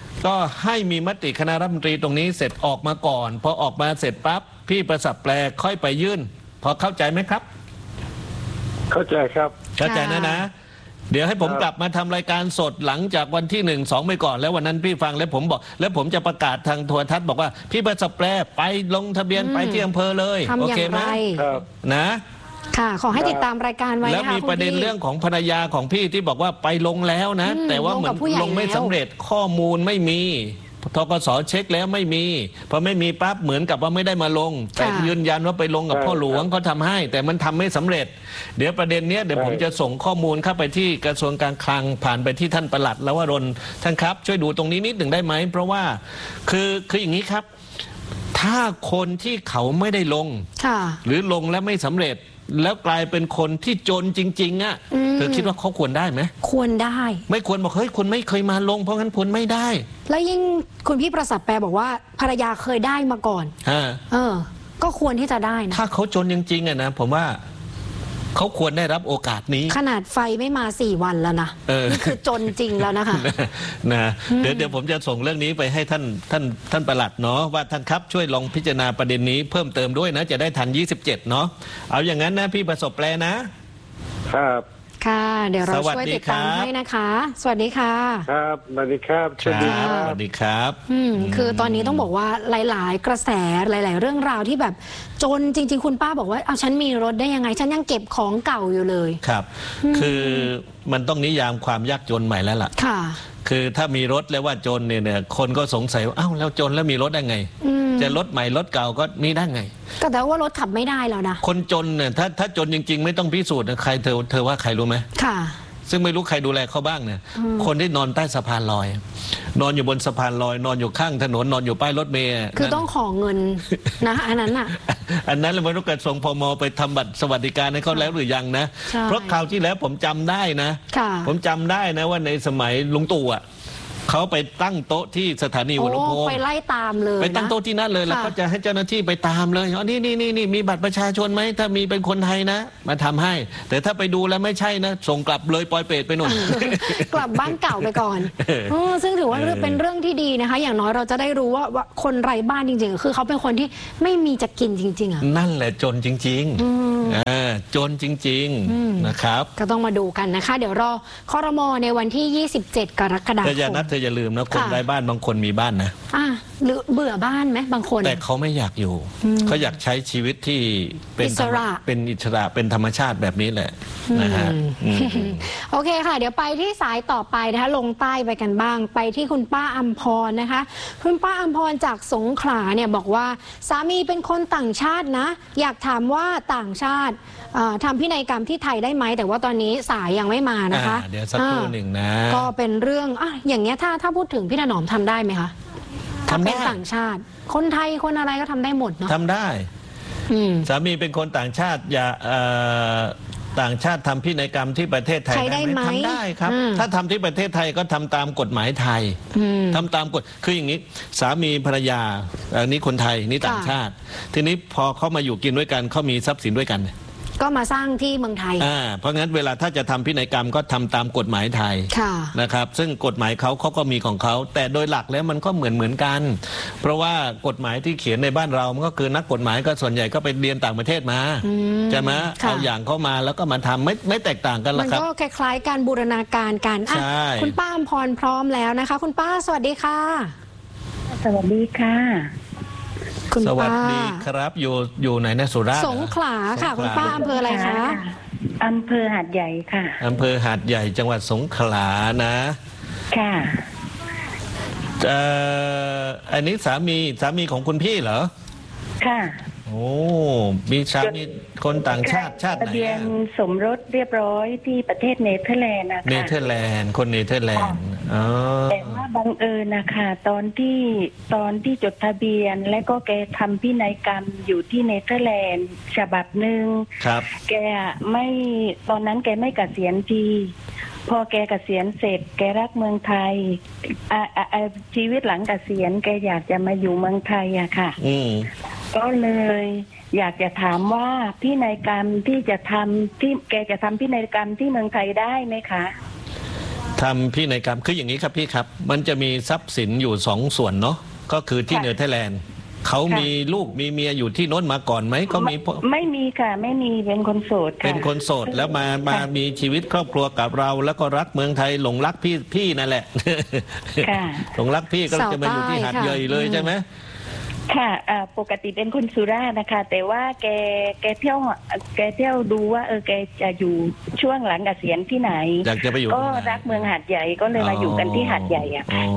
Speaker 2: ก็ให้มีมติคณะรัฐมนตรีตรงนี้เสร็จออกมาก่อนพอออกมาเสร็จปั๊บพี่ประสับแปลค่อยไปยื่นพอเข้าใจไหมครับ
Speaker 4: เข้าใจครับ
Speaker 2: เข้าใจนะนะเดี๋ยวให้ผมกลับมาทำรายการสดหลังจากวันที่หนึ่งสองไปก่อนแล้ววันนั้นพี่ฟังแล้วผมบอกแล้วผมจะประกาศทางโทรทัศน์บอกว่าพี่ประสับแปลไปลงทะเบียนไปที่อำเภอเลยโอเคไหมนะ
Speaker 3: ค่ะขอให้ติดตามรายการไว้นะคะ
Speaker 2: แล้วมีประเด็นเรื่องของภรรยาของพี่ที่บอกว่าไปลงแล้วนะแต่ว่าเหมือนลงไม่สำเร็จข้อมูลไม่มีธกส.เช็คแล้วไม่มีพอไม่มีปั๊บเหมือนกับว่าไม่ได้มาลงแต่ยืนยันว่าไปลงกับพ่อหลวงเขาทำให้แต่มันทำไม่สำเร็จเดี๋ยวประเด็นเนี้ยเดี๋ยวผมจะส่งข้อมูลเข้าไปที่กระทรวงการคลังผ่านไปที่ท่านปลัดลวรนท่านครับช่วยดูตรงนี้นิดหนึ่งได้ไหมเพราะว่าคือคืออย่างนี้ครับถ้าคนที่เขาไม่ได้ลงหรือลงแล้วไม่สำเร็จแล้วกลายเป็นคนที่จนจริงๆอ่ะเธอคิดว่าเขาควรได้ไหม
Speaker 3: ควรได้
Speaker 2: ไม่ควรบอกเฮ้ยคุณไม่เคยมาลงเพราะงั้นคุณไม่ได้
Speaker 3: แล้วยิ่งคุณพี่ประสับแปลบอกว่าภรรยาเคยได้มาก่อนเออก็ควรที่จะได้นะ
Speaker 2: ถ้าเขาจนจริงๆอ่ะนะผมว่าเขาควรได้รับโอกาสนี้
Speaker 3: ขนาดไฟไม่มาสี่วันแล้วนะนี่คือจนจริงแล้วนะคะ
Speaker 2: นะเดี๋ยวเดี๋ยวผมจะส่งเรื่องนี้ไปให้ท่านท่านท่านปลัดเนาะว่าท่านครับช่วยลองพิจารณาประเด็นนี้เพิ่มเติมด้วยนะจะได้ทันยี่สิบเจ็ดเนาะเอาอย่างนั้นนะพี่ประสบแปลนะครับ
Speaker 3: ค่ะเดี๋ยวเราช่วยติดตามให้นะคะสวัสดีค่ะ
Speaker 4: ครับสวัสดีครับ
Speaker 2: สวัสดีครับสวัสดีครับ
Speaker 3: อืมคือตอนนี้ต้องบอกว่าหลายๆกระแสหลายๆเรื่องราวที่แบบจนจริงๆคุณป้าบอกว่าเอาฉันมีรถได้ยังไงฉันยังเก็บของเก่าอยู่เลย
Speaker 2: ครับคือมันต้องนิยามความยากจนใหม่แล้วล่ะ
Speaker 3: ค่ะ
Speaker 2: คือถ้ามีรถแล้วว่าจนเนี่ยคนก็สงสัยว่าอ้าวแล้วจนแล้วมีรถได้ไงจะรถใหม่รถเก่าก็มีได้ไง
Speaker 3: ก็แต่ว่ารถขับไม่ได้แล้วนะ
Speaker 2: คนจนเนี่ยถ้าถ้าจนจริงๆไม่ต้องพิสูจน์นะใครเธอเธอว่าใครรู้ไหม
Speaker 3: ค่ะ
Speaker 2: ซึ่งไม่รู้ใครดูแลเขาบ้างเนี่ยคนที่นอนใต้สะพานลอยนอนอยู่บนสะพานลอยนอนอยู่ข้างถนนนอนอยู่ป้ายรถเมล์
Speaker 3: คือต้องขอเงินนะอันนั้นอ่ะ
Speaker 2: อันนั้นเราไม่รู้กระทรวงพม.ไปทำบัตรสวัสดิการให้เขาแล้วหรือยังนะเพราะคราวที่แล้วผมจำได้นะผมจำได้นะว่าในสมัยลุงตู่อ่ะเขาไปตั้งโต๊ะที่สถานีหัวลำโพง
Speaker 3: ไปไล่ตามเลย
Speaker 2: ไปตั้งโต๊ะที่นั่นเลยแล้วก็จะให้เจ้าหน้าที่ไปตามเลยอ๋อนี่นี่นี่นี่มีบัตรประชาชนไหมถ้ามีเป็นคนไทยนะมาทำให้แต่ถ้าไปดูแล้วไม่ใช่นะส่งกลับเลยปล่อยเปรตไปหน่อย
Speaker 3: กลับบ้านเก่าไปก่อนซึ่งถือว่าเป็นเรื่องที่ดีนะคะอย่างน้อยเราจะได้รู้ว่าคนไร้บ้านจริงๆคือเขาเป็นคนที่ไม่มีจะกินจริงๆอ่ะ
Speaker 2: นั่นแหละจนจริงๆจนจริงๆนะครับ
Speaker 3: ก็ต้องมาดูกันนะคะเดี๋ยวรอครม.ในวันที่ยี่สิบเจ็ดกรกฎาคม
Speaker 2: เธออย่าลืมนะคนไร้บ้านบางคนมีบ้านนะ
Speaker 3: อ่าหรือเบื่อบ้านไหมบางคน
Speaker 2: แต่เขาไม่อยากอยู่เขาอยากใช้ชีวิตที่เป็นอิสระเป็นอิสระเป็นธรรมชาติแบบนี้แหละนะฮะ
Speaker 3: โอเคค่ะเดี๋ยวไปที่สายต่อไปนะคะลงใต้ไปกันบ้างไปที่คุณป้าอัมพรนะคะคุณป้าอัมพรจากสงขลาเนี่ยบอกว่าสามีเป็นคนต่างชาตินะอยากถามว่าต่างชาติทำพินัยกรรมที่ไทยได้ไหมแต่ว่าตอนนี้สายยังไม่มานะคะ
Speaker 2: เดี๋ยวสักครู่หนึ่งนะ
Speaker 3: ก็เป็นเรื่องอ่ะอย่างเงี้ยถ้าถ้าพูดถึงพี่ถนอมทำได้ไหมคะถ้าเป็นต่างชาติคนไทยคนอะไรก็ทำได้หมดเนาะ
Speaker 2: ทำได้สามีเป็นคนต่างชาติอย่าต่างชาติทำพินัยกรรมที่ประเทศไทยได้ไหมทำได้ครับถ้าทำที่ประเทศไทยก็ทำตามกฎหมายไทยทำตามกฎคืออย่างนี้สามีภรรยาอันนี้คนไทยนี่ต่างชาติทีนี้พอเขามาอยู่กินด้วยกันเขามีทรัพย์สินด้วยกัน
Speaker 3: ก็มาสร้างที่เมืองไทย
Speaker 2: อ่าเพราะงั้นเวลาถ้าจะทำพินัยกรรมก็ทำตามกฎหมายไทยนะครับซึ่งกฎหมายเขาเขาก็มีของเขาแต่โดยหลักแล้วมันก็เหมือนเหมือนกันเพราะว่ากฎหมายที่เขียนในบ้านเรามันก็คือนักกฎหมายก็ส่วนใหญ่ก็ไปเรียนต่างประเทศมาใช่ไหมเอาอย่างเข้ามาแล้วก็มาทำไม่ไม่แตกต่างกันหรอกครับ
Speaker 3: มันก็คล้ายๆการบูรณาการกัน
Speaker 2: ใช่
Speaker 3: คุณป้าอมพรพร้อมแล้วนะคะคุณป้าสวัสดีค่ะ
Speaker 7: สวัสดีค่ะ
Speaker 2: สวัสดีครับอยู่อยู่ไหนนะสุราษฎร์
Speaker 3: สงขลาค่ะคุณป้าอำเภออะไรคะ
Speaker 7: อำเภอหาดใหญ่ค่ะ
Speaker 2: อำเภอหาดใหญ่จังหวัดสงขลานะ
Speaker 7: ค่ะ
Speaker 2: เอ่ออันนี้สามีสามีของคุณพี่เหรอ
Speaker 7: ค่ะ
Speaker 2: โอ้มีสามีคนต่างชาติชาติไหนทะ
Speaker 7: เบียนสมรสเรียบร้อยที่ประเทศเนเธอร์แลนด์นะคะ
Speaker 2: เนเธอร์แลนด์คนเนเธอร์แลนด์
Speaker 7: แต่ว่าบังเอิญนะคะตอนที่ตอนที่จดทะเบียนและก็แกทำพินัยกรรมอยู่ที่เนเธอร์แลนด์ฉบับหนึ่ง
Speaker 2: ครับ
Speaker 7: แกไม่ตอนนั้นแกไม่เกษียณทีพอแกเกษียณเสร็จแกรักเมืองไทยอ่าชีวิตหลังเกษียณแกอยากจะมาอยู่เมืองไทยอะค่ะก็เลยอยากจะถามว่าพินัยกรรมที่จะทำที่แกจะทำพินัยกรรมที่เมืองไทยได้ไหมคะ
Speaker 2: ทำพินัยกรรมคืออย่างนี้ครับพี่ครับมันจะมีทรัพย์สินอยู่สองส่วนเนาะก็คือที่เนเธอร์แลนด์เขามีลูกมีเมียอยู่ที่โน้นมาก่อนไหมเขามี
Speaker 7: ไม่มีค่ะไม่มีเป็นคนโสดค่ะ
Speaker 2: เป็นคนโสดแล้วมามามีชีวิตครอบครัวกับเราแล้วก็รักเมืองไทยหลงรักพี่พี่นั่นแหละหลงรักพี่ก็จะมาอยู่ที่หาดใหญ่เลยใช่ไหม
Speaker 7: ค่ะปกติเป็นคนสุราษฎร์นะคะแต่ว่าแกแกเที่ยวแกเที่ยวดูว่าเออแกจะอยู่ช่วงหลังเกษียณที่ไหน
Speaker 2: อยากจะไปอยู่
Speaker 7: ก็รักเมืองหาดใหญ่ก็เลยมาอยู่กันที่หาดใหญ่อะค่ะ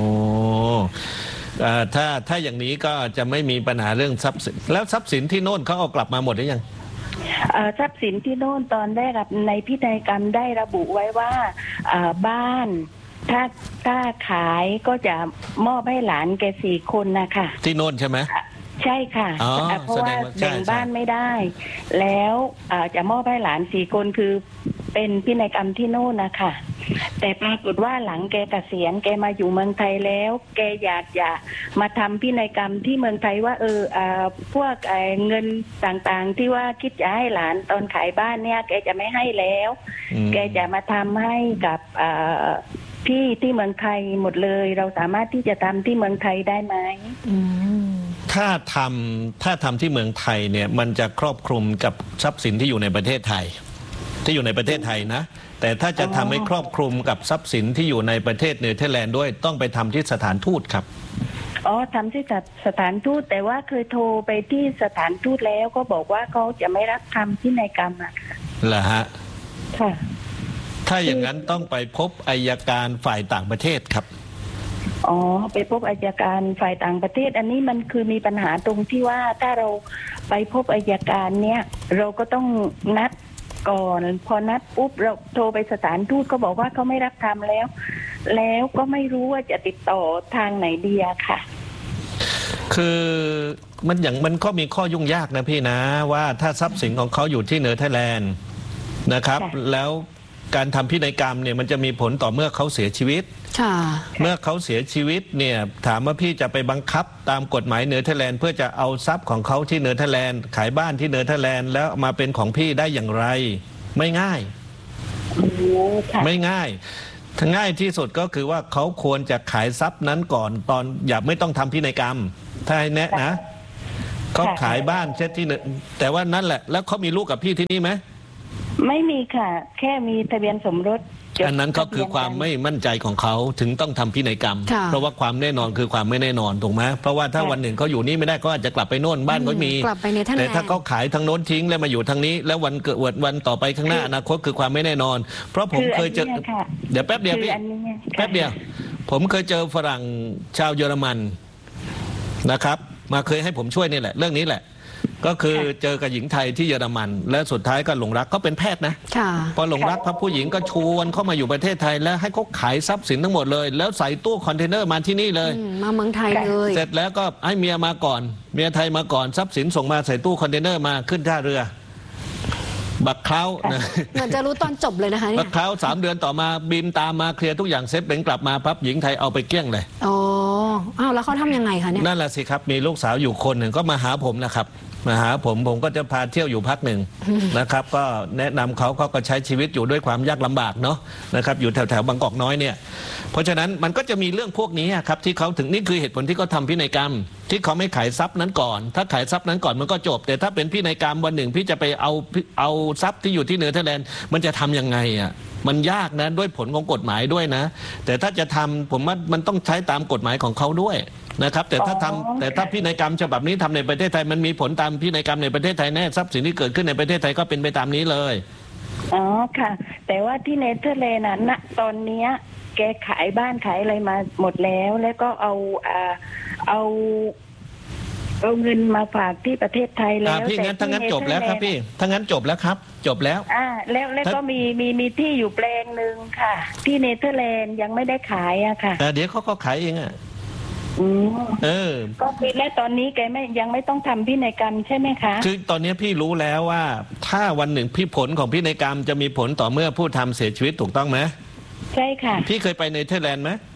Speaker 2: ถ้าถ้าอย่างนี้ก็จะไม่มีปัญหาเรื่องทรัพย์สินแล้วทรัพย์สินที่โน่นเขาเอากลับมาหมดหรือยัง
Speaker 7: ทรัพย์สินที่โน่นตอนได้รับในพินัยกรรมได้ระบุไว้ว่าบ้านถ้าถ้าขายก็จะมอบให้หลานแกสี่คนนะคะ
Speaker 2: ที่โน่นใช่ไหม
Speaker 7: ใช่ค่ะเพราะว่าแบ่งบ้านไม่ได้แล้วจะมอบให้หลานสี่คนคือเป็นพินัยกรรมที่โน่นนะคะแต่ปรากฏว่าหลังแกเกษียณแกมาอยู่เมืองไทยแล้วแกอยากจะมาทำพินัยกรรมที่เมืองไทยว่าเออพวกเงินต่างๆที่ว่าคิดจะให้หลานตอนขายบ้านเนี่ยแกจะไม่ให้แล้วแกจะมาทำให้กับพี่ที่เมืองไทยหมดเลยเราสามารถที่จะทำที่เมืองไทยได้ไหม
Speaker 2: ถ้าทำถ้าทำที่เมืองไทยเนี่ยมันจะครอบคลุมกับทรัพย์สินที่อยู่ในประเทศไทยที่อยู่ในประเทศไทยนะแต่ถ้าจะทำให้ครอบคลุมกับทรัพย์สินที่อยู่ในประเทศเนเธอร์แลนด์ด้วยต้องไปทำที่สถานทูตครับ
Speaker 7: อ๋อทำที่สถานทูตแต่ว่าเคยโทรไปที่สถานทูตแล้วก็บอกว่าเขาจะไม่รับทำพินัยกรรมอะค่ะ
Speaker 2: เหรอฮะ
Speaker 7: ค่ะ
Speaker 2: ถ้าอย่างนั้นต้องไปพบอัยการฝ่ายต่างประเทศครับ
Speaker 7: อ๋อไปพบอัยการฝ่ายต่างประเทศอันนี้มันคือมีปัญหาตรงที่ว่าถ้าเราไปพบอัยการเนี้ยเราก็ต้องนัดก่อนพอนัดปุ๊บเราโทรไปสถานทูตก็บอกว่าเขาไม่รับทำแล้วแล้วก็ไม่รู้ว่าจะติดต่อทางไหนดีอะค่ะ
Speaker 2: คือมันอย่างมันก็มีข้อยุ่งยากนะพี่นะว่าถ้าทรัพย์สินของเขาอยู่ที่เนเธอร์แลนด์นะครับแล้วการทำพินัยกรรมเนี่ยมันจะมีผลต่อเมื่อเขาเสียชีวิตเมื่อเขาเสียชีวิตเนี่ยถามว่าพี่จะไปบังคับตามกฎหมายเนเธอร์แลนด์เพื่อจะเอาทรัพย์ของเขาที่เนเธอร์แลนด์ขายบ้านที่เนเธอร์แลนด์แล้วมาเป็นของพี่ได้อย่างไรไม่ง่ายไม่ง่ายง่ายที่สุดก็คือว่าเขาควรจะขายทรัพย์นั้นก่อนตอนอย่าไม่ต้องทำพินัยกรรมถ้าให้แนะนะเขาขายบ้านเช่นที่แต่ว่านั่นแหละแล้วเขามีลูกกับพี่ที่นี่ไหม
Speaker 7: ไม่มีค่ะแค่มีทะเบียนสมรส
Speaker 2: อันนั้นก็คือความไม่มั่นใจของเขาถึงต้องทำพินัยกรรมเพราะว่าความแน่นอนคือความไม่แน่นอนถูกไหมเพราะว่าถ้าวันหนึ่งเขาอยู่นี่ไม่ได้ก็อาจจะกลับไปโน่นบ้านก็มีแต่ถ้าเขาขายทางโน้นทิ้งแล้วมาอยู่ทางนี้แล้ววันเกิดวันต่อไปข้างหน้าอนาคตคือความไม่แน่นอนเพราะผมเคยเจอเดี๋ยวแป๊บเดียวพี่แป๊บเดียวผมเคยเจอฝรั่งชาวเยอรมันนะครับมาเคยให้ผมช่วยนี่แหละเรื่องนี้แหละก็คือเจอกับหญิงไทยที่เยอรมันและสุดท้ายก็หลงรักเขาเป็นแพทย์นะพอหลงรักพระผู้หญิงก็ชวนเข้ามาอยู่ประเทศไทยแล้วให้เขาขายทรัพย์สินทั้งหมดเลยแล้วใส่ตู้คอนเทนเนอร์มาที่นี่เลย
Speaker 3: มาเมืองไทยเลย
Speaker 2: เสร็จแล้วก็ให้เมียมาก่อนเมียไทยมาก่อนทรัพย์สินส่งมาใส่ตู้คอนเทนเนอร์มาขึ้นท่าเรือบักเคล้า
Speaker 3: เหมือนจะรู้ตอนจบเลยนะคะ
Speaker 2: บักเคล้าสามเดือนต่อมาบินตามมาเคลียร์ทุกอย่างเสร็จเป็นกลับมาพับหญิงไทยเอาไปเกลี้ยงเลย
Speaker 3: อ๋ออ้าวแล้วเขาทำยังไงคะเนี่ย
Speaker 2: นั่นแหละสิครับมีลูกสาวอยู่คนหนึ่งก็มาหาผมนะครับมาหาผมผมก็จะพาเที่ยวอยู่พักหนึ่งนะครับก็แนะนำเขาเขาก็ใช้ชีวิตอยู่ด้วยความยากลำบากเนาะนะครับอยู่แถวแถวบางกอกน้อยเนี่ยเพราะฉะนั้นมันก็จะมีเรื่องพวกนี้ครับที่เขาถึงนี่คือเหตุผลที่เขาทำพินัยกรรมที่เขาไม่ขายทรัพย์นั้นก่อนถ้าขายทรัพย์นั้นก่อนมันก็จบแต่ถ้าเป็นพินัยกรรมวันหนึ่งพี่จะไปเอาเอาทรัพย์ที่อยู่ที่เนเธอร์แลนด์มันจะทํำยังไงอ่ะมันยากนะด้วยผลของกฎหมายด้วยนะแต่ถ้าจะทำผมว่ามันต้องใช้ตามกฎหมายของเขาด้วยนะครับแต่ถ้าทำแต่ถ้าพินัยกรรมฉบับนี้ทำในประเทศไทยมันมีผลตามพินัยกรรมในประเทศไทยแน่ทรัพย์สินที่เกิดขึ้นในประเทศไทยก็เป็นไปตามนี้เลย
Speaker 7: อ๋อค่ะแต่ว่าที่เนเธอร์แลนด์น่ะตอนนี้แกขายบ้านขายอะไรมาหมดแล้วแล้วก็เอาอ่าเอาเอาเงินมาฝากที่ประเทศไทยแล้ว
Speaker 2: พี่งั้นทั้งนั้นจบแล้วครับพี่ทั้งนั้นจบแล้วครับจบแล้ว
Speaker 7: อ่าแล้วแล้วก็มีมีมีที่อยู่แปลงหนึ่งค่ะที่เนเธอร์แลนด์ยังไม่ได้ขายอะค่ะ
Speaker 2: แต่เดี๋ยวเขาก็ขายเองอะ
Speaker 7: อืม
Speaker 2: เออ
Speaker 7: ก็คือและตอนนี้แกไม่ยังไม่ต้องทำพินัยกรรมใช่ไหมคะ
Speaker 2: คือตอนนี้พี่รู้แล้วว่าถ้าวันหนึ่งพี่ผลของพินัยกรรมจะมีผลต่อเมื่อผู้ทำเสียชีวิตถูกต้องไหม
Speaker 7: ใช่ค่ะ
Speaker 2: พี่เคยไปเนเธอร์แลนด์ไหม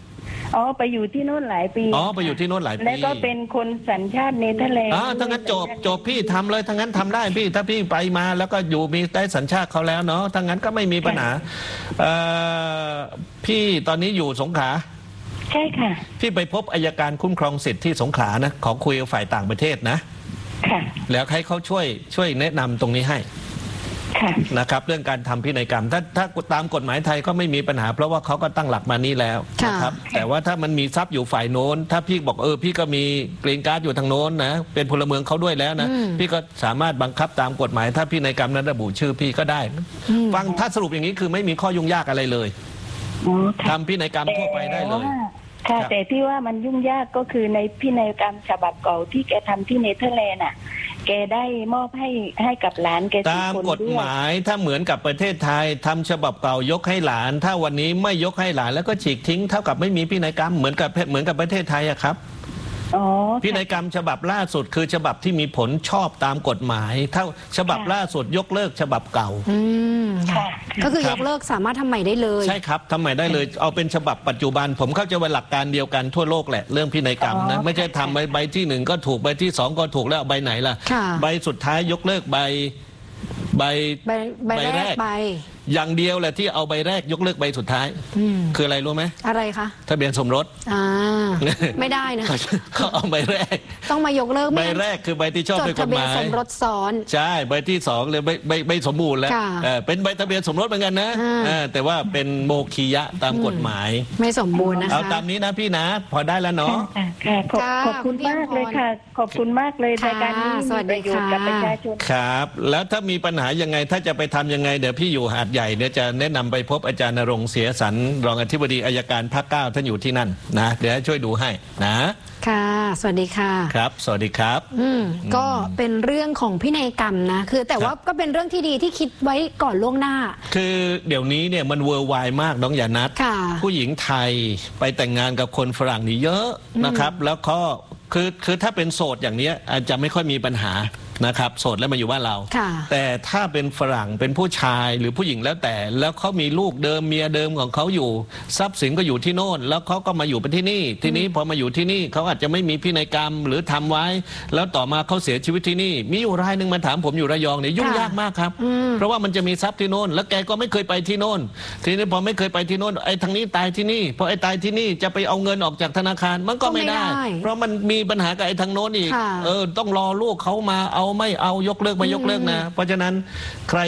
Speaker 7: อ๋อไปอยู่ที่โน่นหลายปี
Speaker 2: อ๋อไปอยู่ที่โน่นหลายปี
Speaker 7: แล้วก็เป็นคนสัญชาติเนเธอร์แลนด์
Speaker 2: อ๋อถ้างั้นจบจบพี่ทำเลยถ้างั้นทำได้พี่ถ้าพี่ไปมาแล้วก็อยู่มีได้สัญชาติเขาแล้วเนาะถ้างั้นก็ไม่มีปัญหาเอ่อพี่ตอนนี้อยู่สงขลา
Speaker 7: ใช่ค่ะ
Speaker 2: พี่ไปพบอัยการคุ้มครองสิทธิ์ที่สงขลานะขอคุยกับฝ่ายต่างประเทศนะ
Speaker 7: ค่ะ
Speaker 2: แล้วให้เขาช่วยช่วยแนะนำตรงนี้ให้นะครับเรื่องการทำพินัยกรรมถ้าถ้าตามกฎหมายไทยก็ไม่มีปัญหาเพราะว่าเขาก็ตั้งหลักมานี้แล้วนะครับแต่ว่าถ้ามันมีทรัพย์อยู่ฝ่ายโน้นถ้าพี่บอกเออพี่ก็มีกรีนการ์ดอยู่ทางโน้นนะเป็นพลเมืองเขาด้วยแล้วนะพี่ก็สามารถบังคับตามกฎหมายถ้าพินัยกรรมนั้นระบุชื่อพี่ก็ได้ฟังถ้าสรุปอย่างนี้คือไม่มีข้อยุ่งยากอะไรเลยทำพินัยกรรมทั่วไปได้เลย
Speaker 7: ค่ะแต่ที่ว่ามันยุ่งยากก็คือในพินัยกรรมฉบับเก่าที่แกทำที่เนเธอร์แลนด์อ่ะแกได้มอบให้ให้กับหลานแก
Speaker 2: ตามกฎหมายถ้าเหมือนกับประเทศไทยทำฉบับเก่ายกให้หลานถ้าวันนี้ไม่ยกให้หลานแล้วก็ฉีกทิ้งเท่ากับไม่มีพินัยกรรมเหมือนกับเหมือนกับประเทศไทยอะครับพินัยกรรมฉบับล่าสุดคือฉบับที่มีผลชอบตามกฎหมายถ้าฉบับล่าสุดยกเลิกฉบับเก่า
Speaker 3: ก็คือยกเลิกสามารถทำใหม่ได้เลย
Speaker 2: ใช่ครับทำใหม่ได้เลยเอาเป็นฉบับปัจจุบันผมเข้าใจว่าหลักการเดียวกันทั่วโลกแหละเรื่องพินัยกรรมนะไม่ใช่ทำใบใบที่หนึ่งก็ถูกใบที่สองก็ถูกแล้วใบไหนล่ะใบสุดท้ายยกเลิกใบใบ
Speaker 3: ใบแรกใบ
Speaker 2: อย่างเดียวแหละที่เอาใบแรกยกเลิกใบสุดท้ายคืออะไรรู้ไหม
Speaker 3: อะไรคะ
Speaker 2: ทะเบียนสมรส
Speaker 3: อ่าไม่ได้นะ
Speaker 2: เขาเอาใบแรก
Speaker 3: ต้องมายกเลิก
Speaker 2: ใบแรกคือใบที่ชอบด้วยกฎหมาย
Speaker 3: จดทะเบียนสมรสซ้อน
Speaker 2: ใช่ใบที่สองเลยใบใบใบสมบูรณ์แล้วเป็นใบทะเบียนสมรสเหมือนกันนะแต่ว่าเป็นโมคียะตามกฎหมาย
Speaker 3: ไม่สมบูรณ์นะคะ
Speaker 2: เอาตามนี้นะพี่นะพอได้แล้วเนาะ
Speaker 7: ขอบคุณมากเลยค่ะขอบคุณมากเลยรายการนี้มีประโยชน์กับประชาชน
Speaker 2: ครับแล้วถ้ามีปัญหายังไงถ้าจะไปทำยังไงเดี๋ยวพี่อยู่หาดใหญ่เดี๋ยวจะแนะนำไปพบอาจารย์ณรงค์เสียสันรองอธิบดีอัยการภาคเก้าท่านอยู่ที่นั่นนะเดี๋ยวช่วยดูให้นะ
Speaker 3: ค่ะสวัสดีค่ะ
Speaker 2: ครับสวัสดีครับ
Speaker 3: อืมก็เป็นเรื่องของพินัยกรรมนะคือแต่ว่าก็เป็นเรื่องที่ดีที่คิดไว้ก่อนล่วงหน้า
Speaker 2: คือเดี๋ยวนี้เนี่ยมันเวอร์ไวมากน้องหยานัทผู้หญิงไทยไปแต่งงานกับคนฝรั่งนี่เยอะนะครับแล้วก็คือคือถ้าเป็นโสดอย่างนี้อาจจะไม่ค่อยมีปัญหานะครับโสดแล้วมาอยู่บ้านเราแต่ถ้าเป็นฝรั่งเป็นผู้ชายหรือผู้หญิงแล้วแต่แล้วเขามีลูกเดิมเมียเดิมของเขาอยู่ทรัพย์สินก็อยู่ที่โน่นแล้วเขาก็มาอยู่เป็นที่นี่ทีนี้พอมาอยู่ที่นี่เขาอาจจะไม่มีพินัยกรรมหรือทำไว้แล้วต่อมาเขาเสียชีวิตที่นี่มีอยู่รายหนึ่งมาถามผมอยู่ระยองเนี่ยยุ่งยากมากครับเพราะว่ามันจะมีทรัพย์ที่โน่นแล้วแกก็ไม่เคยไปที่โน่นทีนี้พอไม่เคยไปที่โน่นไอ้ทางนี้ตายที่นี่พอไอ้ตายที่นี่จะไปเอาเงินออกจากธนาคารมันก็ไม่ได้เพราะมันมีปัญหากับไอ้ทางโน้นอีกเออต้องรอลูกเขามาเอาไม่เอายกเลิกไม่ยกเลิกนะเพราะฉะนั้นใคร